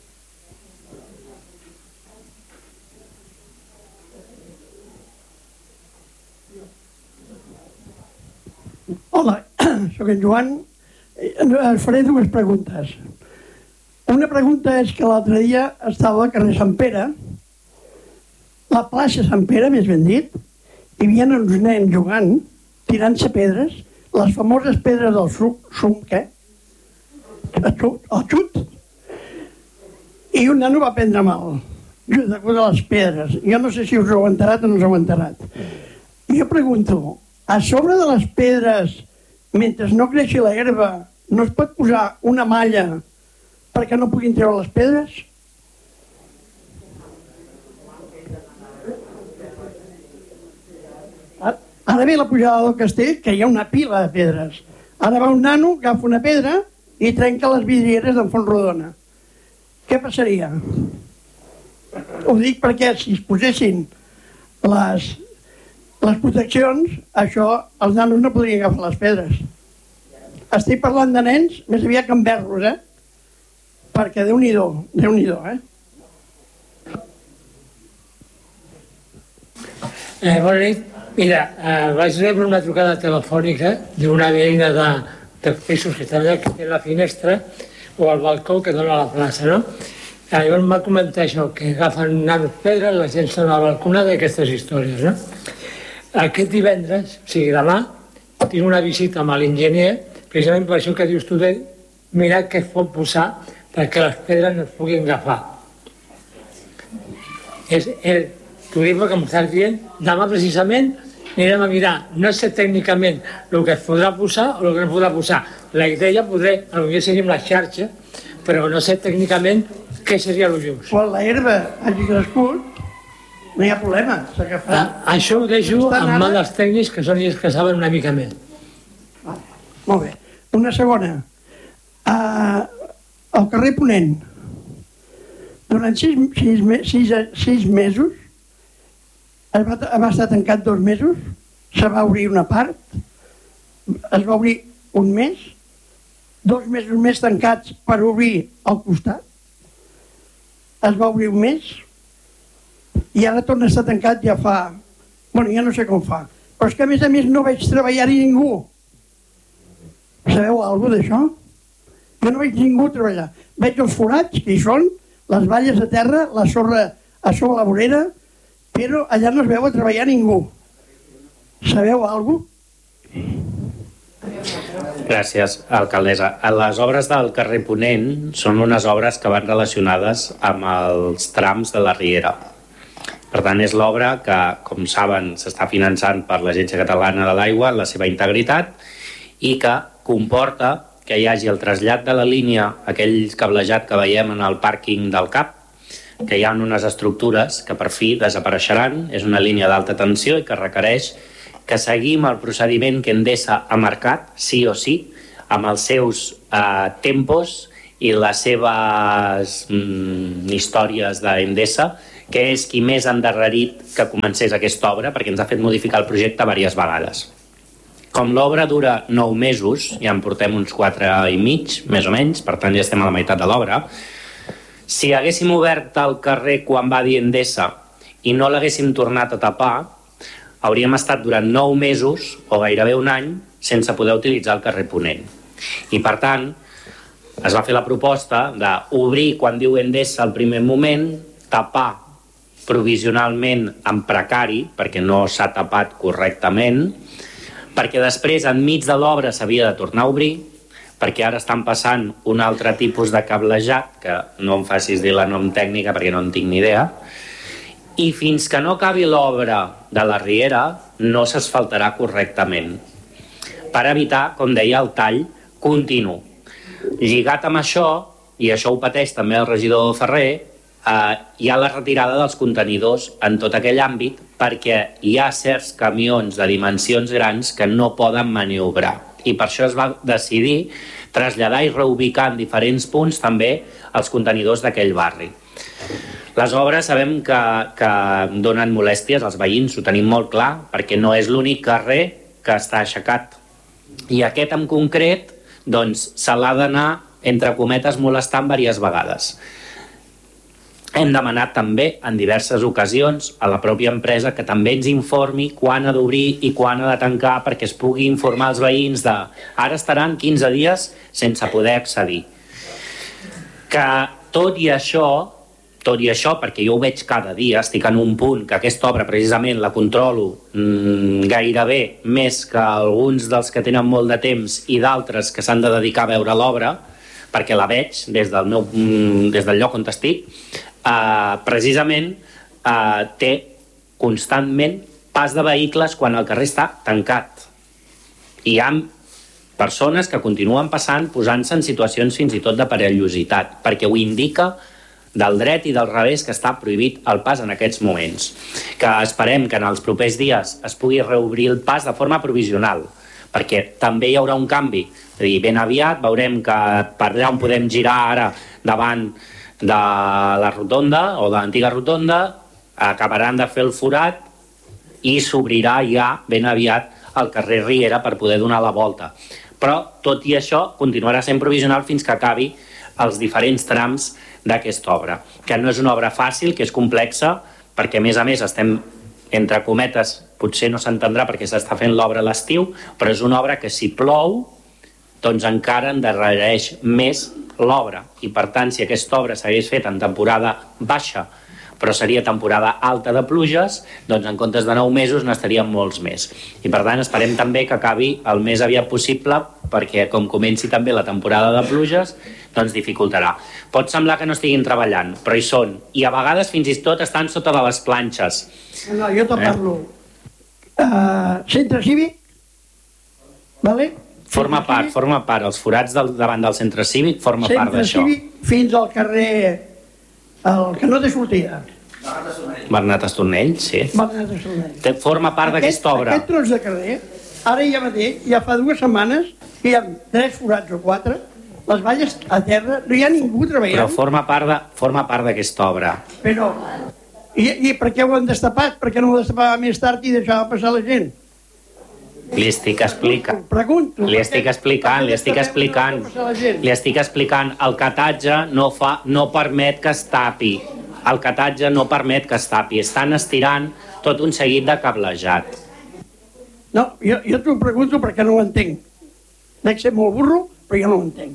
Hola, sóc en Joan. Es faré dues preguntes. Una pregunta és que l'altre dia estava al carrer Sant Pere, la plaça Sant Pere, més ben dit, i hi havia uns nens jugant, tirant-se pedres, les famoses pedres del sum, què? El xut, el xut. I un nano va prendre mal, just a causa de les pedres. Jo no sé si us ho heu enterrat o no us ho heu enterrat. I jo pregunto, a sobre de les pedres, mentre no creixi la herba, no es pot posar una malla perquè no puguin treure les pedres? Ara ve la pujada del castell, que hi ha una pila de pedres. Ara va un nano, agafa una pedra i trenca les vidrieres d'en Fontrodona. Què passaria? Ho dic perquè si es posessin les, les proteccions, això, els nanos no podrien agafar les pedres. Estic parlant de nens, més aviat que en berros, eh? Perquè Déu-n'hi-do, Déu-n'hi-do, eh? Eh, bona nit. Mira, eh, vaig rebre una trucada telefònica d'una veïna de, de pisos que està allà, que té la finestra o el balcó que dona a la plaça, no? Eh, llavors em va comentar això, que agafen nanos pedres, la gent sona a la balconada i aquestes històries, no? Aquest divendres, o sigui demà, tinc una visita amb l'enginyer, precisament per això que dius tu de mirar què es pot posar perquè les pedres no es puguin agafar. És el turisme que m'estàs dient, demà precisament anirem a mirar, no sé tècnicament el que es podrà posar o el que no es podrà posar. La idea podré, potser seria amb la xarxa, però no sé tècnicament què seria el just. Quan la herba hagi crescut, no hi ha problema, s'agafarà. Ah, això ho deixo en mà dels tècnics, que són ells que saben una mica més. Vale. Molt bé. Una segona. Uh, al carrer Ponent, durant sis, sis, sis, sis mesos, es va, va estar tancat dos mesos, se va obrir una part, es va obrir un mes, dos mesos més tancats per obrir al costat, es va obrir un mes, i ara torna a estar tancat ja fa... Bueno, ja no sé com fa, però és que a més a més no veig treballar-hi ningú. Sabeu alguna cosa d'això? Jo no veig ningú treballar. Veig els forats, que hi són, les valles a terra, la sorra a sobre la vorera, però allà no es veu a treballar ningú. Sabeu alguna cosa? Gràcies, alcaldessa. Les obres del carrer Ponent són unes obres que van relacionades amb els trams de la Riera. Per tant, és l'obra que, com saben, s'està finançant per l'Agència Catalana de l'Aigua en la seva integritat i que comporta que hi hagi el trasllat de la línia, aquell cablejat que veiem en el pàrquing del C A P, que hi ha unes estructures que per fi desapareixeran, és una línia d'alta tensió i que requereix que seguim el procediment que Endesa ha marcat, sí o sí, amb els seus eh, tempos i les seves mm, històries d'Endesa, que és qui més ha endarrerit que comencés aquesta obra, perquè ens ha fet modificar el projecte diverses vegades. Com l'obra dura nou mesos, ja en portem uns quatre i mig, més o menys, per tant ja estem a la meitat de l'obra, si haguéssim obert el carrer quan va dir Endesa i no l'haguéssim tornat a tapar, hauríem estat durant nou mesos, o gairebé un any, sense poder utilitzar el carrer Ponent. I per tant, es va fer la proposta d'obrir quan diu Endesa al primer moment, tapar provisionalment en precari, perquè no s'ha tapat correctament, perquè després, enmig de l'obra, s'havia de tornar a obrir, perquè ara estan passant un altre tipus de cablejat, que no em facis dir la nom tècnica perquè no en tinc ni idea, i fins que no acabi l'obra de la Riera no s'asfaltarà correctament, per evitar, com deia, el tall continu. Lligat amb això, i això ho pateix també el regidor Ferrer, eh, hi ha la retirada dels contenidors en tot aquell àmbit perquè hi ha certs camions de dimensions grans que no poden maniobrar. I per això es va decidir traslladar i reubicar en diferents punts també els contenidors d'aquell barri. Les obres sabem que, que donen molèsties als veïns, ho tenim molt clar, perquè no és l'únic carrer que està aixecat. I aquest en concret, doncs, se l'ha d'anar, entre cometes, molestant diverses vegades. Hem demanat també en diverses ocasions a la pròpia empresa que també ens informi quan ha d'obrir i quan ha de tancar perquè es pugui informar els veïns de ara estaran quinze dies sense poder accedir. Que tot i això, tot i això, perquè jo ho veig cada dia, estic en un punt que aquesta obra precisament la controlo mmm, gairebé més que alguns dels que tenen molt de temps i d'altres que s'han de dedicar a veure l'obra, perquè la veig des del, meu, des del lloc on estic, Uh, precisament uh, té constantment pas de vehicles quan el carrer està tancat. I hi ha persones que continuen passant, posant-se en situacions fins i tot de perillositat, perquè ho indica del dret i del revés que està prohibit el pas en aquests moments. Que esperem que en els propers dies es pugui reobrir el pas de forma provisional, perquè també hi haurà un canvi. És a dir, ben aviat veurem que per allà on podem girar ara davant de la rotonda o de l'antiga rotonda acabaran de fer el forat i s'obrirà ja ben aviat el carrer Riera per poder donar la volta. Però tot i això continuarà sent provisional fins que acabi els diferents trams d'aquesta obra, que no és una obra fàcil, que és complexa, perquè a més a més estem, entre cometes, potser no s'entendrà perquè s'està fent l'obra a l'estiu, però és una obra que si plou doncs encara endarrereix més l'obra, i per tant si aquesta obra s'hagués fet en temporada baixa però seria temporada alta de pluges, doncs en comptes de nou mesos n'estaríem molts més. I per tant esperem també que acabi el més aviat possible perquè com comenci també la temporada de pluges doncs dificultarà. Pot semblar que no estiguin treballant, però hi són, i a vegades fins i tot estan sota de les planxes. No, jo te parlo. Eh? Uh, centre cívic, vale? Forma part, forma part, els forats del, davant del centre cívic forma centre part d'això. Centre cívic fins al carrer, el que no té sortida. Bernat Estornell, sí. Bernat Estornell. Té, forma part d'aquesta obra. Aquest tros de carrer, ara ja mateix, ja fa dues setmanes, que hi ha tres forats o quatre, les valles a terra, no hi ha ningú treballant. Però forma part de, forma part d'aquesta obra. Però, i, i per què ho han destapat? Per què no ho destapava més tard i deixava passar la gent? Li estic explicant, Pregunto, li estic explicant, li estic explicant, li estic explicant, el catatge no, fa, no permet que es tapi, el catatge no permet que es tapi, estan estirant tot un seguit de cablejat. No, jo, jo t'ho pregunto perquè no ho entenc. Dec ser molt burro, però jo no ho entenc.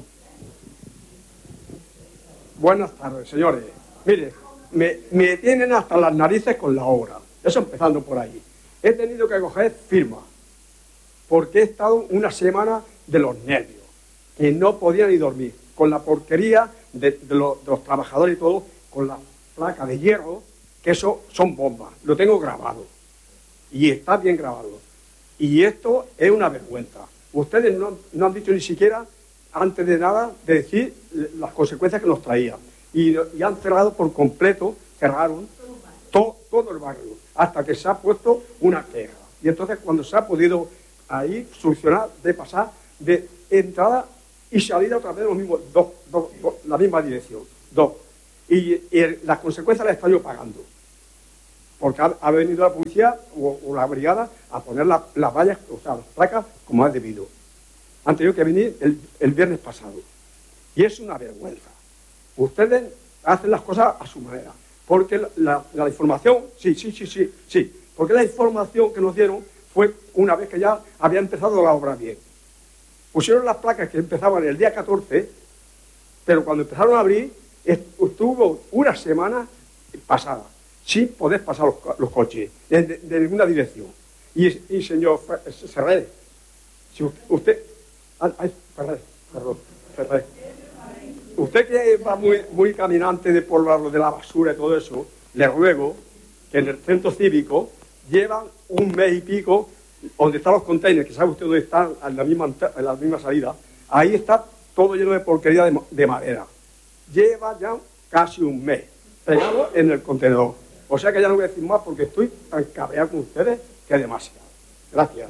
Buenas tardes, señores. Mire, me, me tienen hasta las narices con la obra. Eso empezando por ahí. He tenido que coger firma. Porque he estado una semana de los nervios, que no podía ni dormir, con la porquería de, de, los, de los trabajadores y todo, con la placa de hierro, que eso son bombas, lo tengo grabado, y está bien grabado. Y esto es una vergüenza. Ustedes no, no han dicho ni siquiera, antes de nada, de decir las consecuencias que nos traía. Y, y han cerrado por completo, cerraron to, todo el barrio, hasta que se ha puesto una queja. Y entonces cuando se ha podido ahí solucionar de pasar de entrada y salida otra vez los mismos, dos, dos, dos, la misma dirección, dos. Y, y las consecuencias las estoy yo pagando. Porque ha, ha venido la policía o, o la brigada a poner la, las vallas, o sea, las placas como ha debido. Han tenido que venir el, el viernes pasado. Y es una vergüenza. Ustedes hacen las cosas a su manera. Porque la, la, la información, sí, sí, sí, sí, sí. Porque la información que nos dieron fue una vez que ya había empezado la obra bien. Pusieron las placas que empezaban el día catorce, pero cuando empezaron a abrir, estuvo una semana pasada, sin poder pasar los, los coches, de, de, de ninguna dirección. Y, y señor Ferrer, si usted... usted ay, Ferrer, perdón, Ferrer. Usted que va muy, muy caminante de por lo de la basura y todo eso, le ruego que en el centro cívico llevan un mes y pico donde están los containers, que sabe usted dónde están, en la misma, en la misma salida, ahí está todo lleno de porquería de, de madera. Lleva ya casi un mes pegado en el contenedor. O sea que ya no voy a decir más porque estoy tan cabreado con ustedes que es demasiado. Gracias.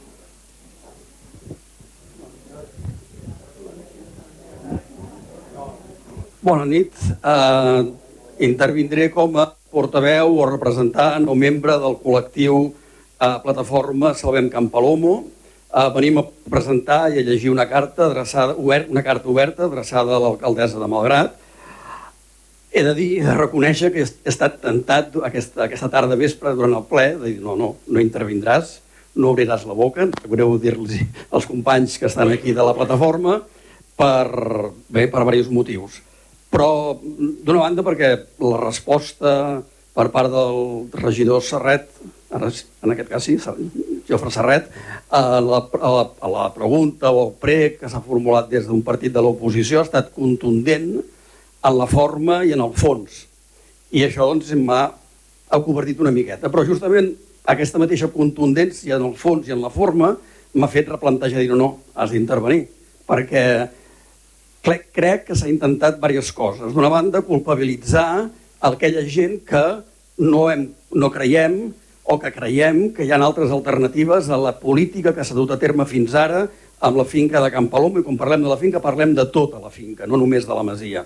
Bona nit. Uh, intervindré com a portaveu o representant o membre del col·lectiu uh, Plataforma Salvem Can Palomo. Uh, venim a presentar i a llegir una carta, adreçada, obert, una carta oberta adreçada a l'alcaldessa de Malgrat. He de dir, he de reconèixer que he estat tentat aquesta, aquesta tarda vespre durant el ple de dir no, no, no intervindràs, no obriràs la boca, em greu dir-los als companys que estan aquí de la plataforma per, bé, per diversos motius. Però, d'una banda, perquè la resposta per part del regidor Serret, en aquest cas sí, Jofre Serret, a la, a, la, a la pregunta o el prec que s'ha formulat des d'un partit de l'oposició ha estat contundent en la forma i en el fons. I això doncs m'ha acobertit una miqueta. Però justament aquesta mateixa contundència en el fons i en la forma m'ha fet replantejar i dir no, no, has d'intervenir, perquè crec que s'ha intentat diverses coses. D'una banda, culpabilitzar aquella gent que no, hem, no creiem o que creiem que hi ha altres alternatives a la política que s'ha dut a terme fins ara amb la finca de Can Palomo, i quan parlem de la finca parlem de tota la finca, no només de la masia.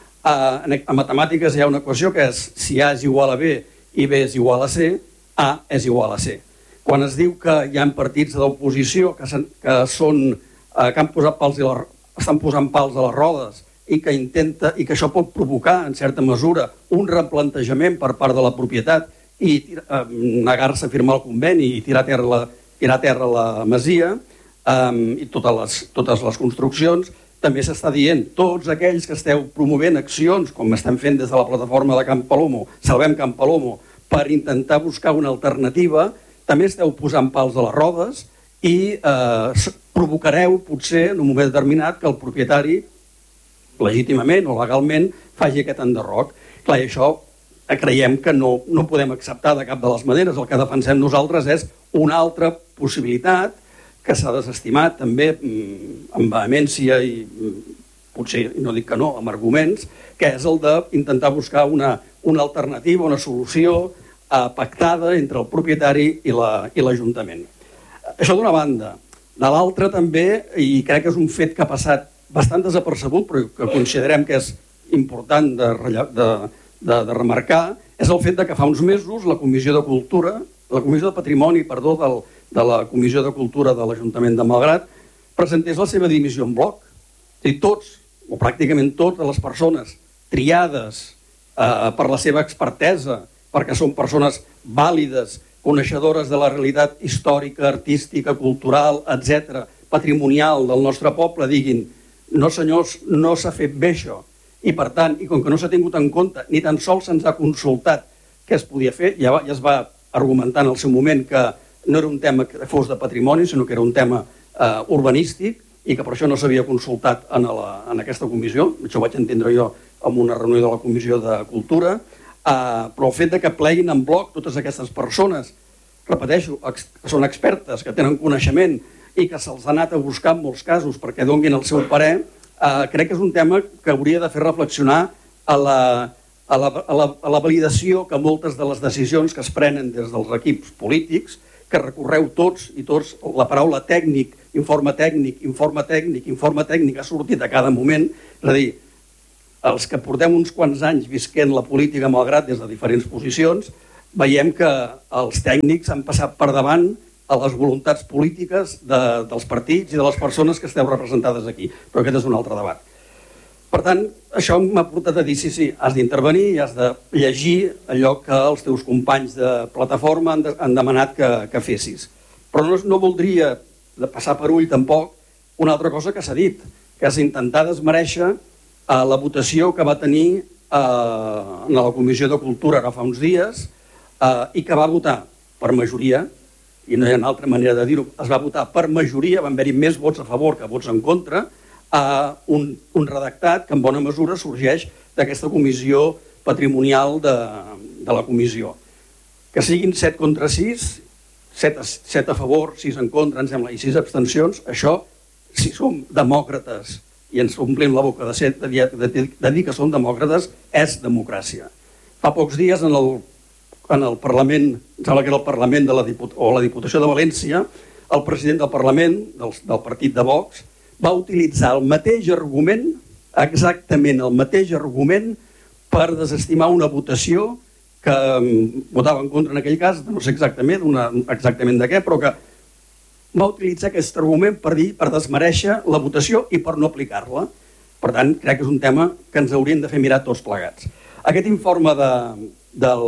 A, a matemàtiques hi ha una equació que és si A és igual a B i B és igual a C, A és igual a C. Quan es diu que hi ha partits de l'oposició que, que, són, eh, que han posat pals i la estan posant pals a les rodes i que intenta i que això pot provocar, en certa mesura, un replantejament per part de la propietat i eh, negar-se a firmar el conveni i tirar a terra la, tirar a terra la masia eh, i totes les, totes les construccions. També s'està dient, tots aquells que esteu promovent accions, com estem fent des de la plataforma de Can Palomo, Salvem Can Palomo, per intentar buscar una alternativa, també esteu posant pals a les rodes i eh, provocareu, potser, en un moment determinat, que el propietari, legítimament o legalment, faci aquest enderroc. Clar, i això creiem que no, no podem acceptar de cap de les maneres. El que defensem nosaltres és una altra possibilitat que s'ha desestimat també amb vehemència i potser, no dic que no, amb arguments, que és el d'intentar buscar una, una alternativa, una solució eh, pactada entre el propietari i l'Ajuntament. Això d'una banda. De l'altra també, i crec que és un fet que ha passat bastant desapercebut, però que considerem que és important de, de, de, de remarcar, és el fet que fa uns mesos la Comissió de Cultura, la Comissió de Patrimoni, perdó, del, de la Comissió de Cultura de l'Ajuntament de Malgrat, presentés la seva dimissió en bloc. I tots, o pràcticament totes les persones triades eh, per la seva expertesa, perquè són persones vàlides, coneixedores de la realitat històrica, artística, cultural, etcètera, patrimonial del nostre poble, diguin no senyors, no s'ha fet bé això. I per tant, i com que no s'ha tingut en compte, ni tan sols se'ns ha consultat què es podia fer, ja, ja es va argumentar en el seu moment que no era un tema que fos de patrimoni, sinó que era un tema eh, urbanístic i que per això no s'havia consultat en, la, en aquesta comissió. Això ho vaig entendre jo en una reunió de la Comissió de Cultura. Uh, però el fet de que pleguin en bloc totes aquestes persones, repeteixo, ex són expertes, que tenen coneixement i que se'ls ha anat a buscar en molts casos perquè donguin el seu parer, uh, crec que és un tema que hauria de fer reflexionar a la, a, la, a, la, a la validació que moltes de les decisions que es prenen des dels equips polítics, que recorreu tots i tots la paraula tècnic informe tècnic, informe tècnic, informe tècnic, ha sortit a cada moment. És a dir, els que portem uns quants anys visquent la política, malgrat des de diferents posicions, veiem que els tècnics han passat per davant a les voluntats polítiques de, dels partits i de les persones que esteu representades aquí. Però aquest és un altre debat. Per tant, això m'ha portat a dir, sí, sí, has d'intervenir i has de llegir allò que els teus companys de plataforma han, de, han demanat que, que fessis. Però no, no voldria de passar per ull tampoc una altra cosa que s'ha dit, que és intentar desmereixer a la votació que va tenir eh, en la Comissió de Cultura ara fa uns dies eh, i que va votar per majoria, i no hi ha una altra manera de dir-ho, es va votar per majoria, van haver-hi més vots a favor que vots en contra, a un, un redactat que en bona mesura sorgeix d'aquesta comissió patrimonial de, de la comissió. Que siguin set contra sis, set a, set a favor, sis en contra, em sembla, i sis abstencions, això, si som demòcrates i ens omplim la boca de, set, de, de, de dir que som demòcrates, és democràcia. Fa pocs dies en el, en el Parlament, em sembla que era el Parlament de la Diput o la Diputació de València, el president del Parlament, del, del partit de Vox, va utilitzar el mateix argument, exactament el mateix argument, per desestimar una votació que votava en contra en aquell cas, no sé exactament, una, exactament de què, però que va utilitzar aquest argument per dir, per desmereixer la votació i per no aplicar-la. Per tant, crec que és un tema que ens haurien de fer mirar tots plegats. Aquest informe de, del,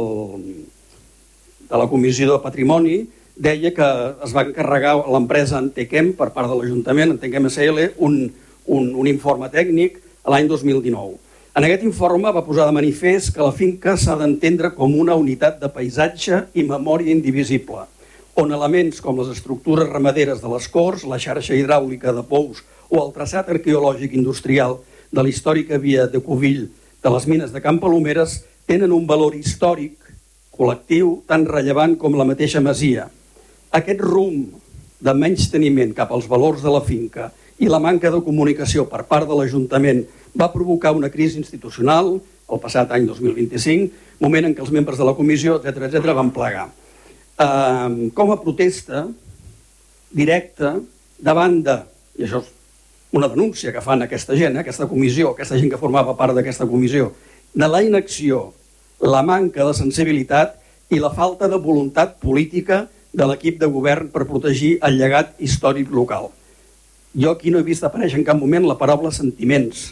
de la Comissió de Patrimoni deia que es va encarregar a l'empresa Antequem per part de l'Ajuntament, Antequem S L, un, un, un informe tècnic l'any dos mil dinou. En aquest informe va posar de manifest que la finca s'ha d'entendre com una unitat de paisatge i memòria indivisible, on elements com les estructures ramaderes de les corts, la xarxa hidràulica de pous o el traçat arqueològic industrial de la històrica via de Cuvill de les mines de Can Palomeres tenen un valor històric col·lectiu tan rellevant com la mateixa masia. Aquest rumb de menysteniment cap als valors de la finca i la manca de comunicació per part de l'Ajuntament va provocar una crisi institucional el passat any dos mil vint-i-cinc, moment en què els membres de la comissió, etcètera, etcètera, van plegar. Uh, com a protesta directa davant de, i això és una denúncia que fan aquesta gent, aquesta comissió, aquesta gent que formava part d'aquesta comissió, de la inacció, la manca de sensibilitat i la falta de voluntat política de l'equip de govern per protegir el llegat històric local. Jo aquí no he vist aparèixer en cap moment la paraula sentiments,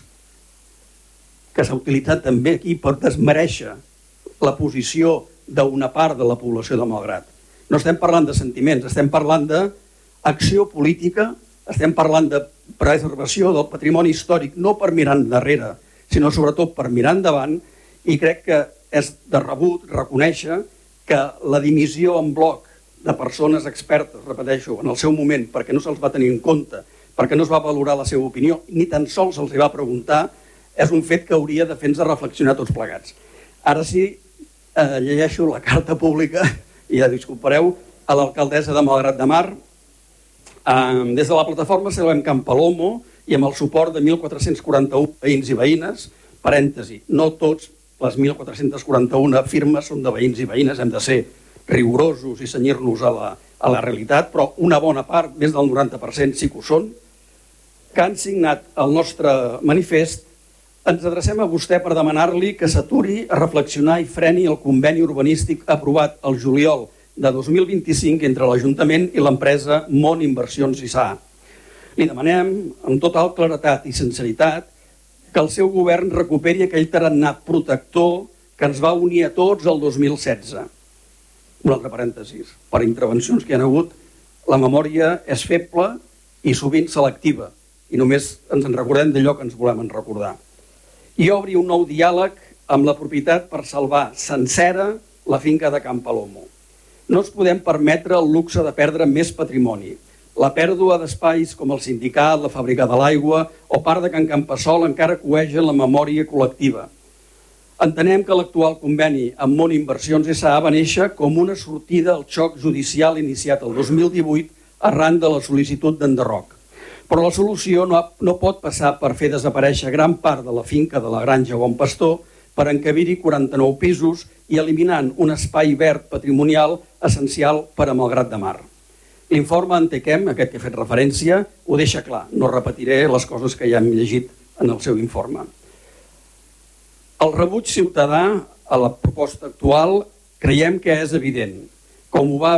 que s'ha utilitzat també aquí per desmereixer la posició d'una part de la població de Malgrat. No estem parlant de sentiments, estem parlant d'acció política, estem parlant de preservació del patrimoni històric, no per mirar endarrere, sinó sobretot per mirar endavant, i crec que és de rebut reconèixer que la dimissió en bloc de persones expertes, repeteixo, en el seu moment, perquè no se'ls va tenir en compte, perquè no es va valorar la seva opinió, ni tan sols se'ls va preguntar, és un fet que hauria de fer-nos reflexionar tots plegats. Ara sí, eh, llegeixo la carta pública, i ja disculpareu, a l'alcaldessa de Malgrat de Mar. Eh, des de la plataforma Salvem Can Palomo i amb el suport de mil quatre-cents quaranta-un veïns i veïnes, parèntesi, no tots les mil quatre-cents quaranta-una firmes són de veïns i veïnes, hem de ser rigorosos i cenyir-nos a la, a la realitat, però una bona part, més del noranta per cent sí que ho són, que han signat el nostre manifest. Ens adrecem a vostè per demanar-li que s'aturi a reflexionar i freni el conveni urbanístic aprovat el juliol de dos mil vint-i-cinc entre l'Ajuntament i l'empresa Mont Inversions I S A. Li demanem, amb total claretat i sinceritat, que el seu govern recuperi aquell tarannà protector que ens va unir a tots el dos mil setze. Un altre parèntesis. Per intervencions que hi ha hagut, la memòria és feble i sovint selectiva, i només ens en recordem d'allò que ens volem recordar. I obri un nou diàleg amb la propietat per salvar sencera la finca de Can Palomo. No ens podem permetre el luxe de perdre més patrimoni. La pèrdua d'espais com el sindicat, la fàbrica de l'aigua o part de Can Campassol encara coegen la memòria col·lectiva. Entenem que l'actual conveni amb Mont Inversions S A va néixer com una sortida al xoc judicial iniciat el dos mil divuit arran de la sol·licitud d'enderroc. Però la solució no, no pot passar per fer desaparèixer gran part de la finca de la Granja Bon Pastor per encabir-hi quaranta-nou pisos i eliminant un espai verd patrimonial essencial per a Malgrat de Mar. L'informe Antequem, aquest que he fet referència, ho deixa clar. No repetiré les coses que ja hem llegit en el seu informe. El rebuig ciutadà a la proposta actual creiem que és evident, com ho va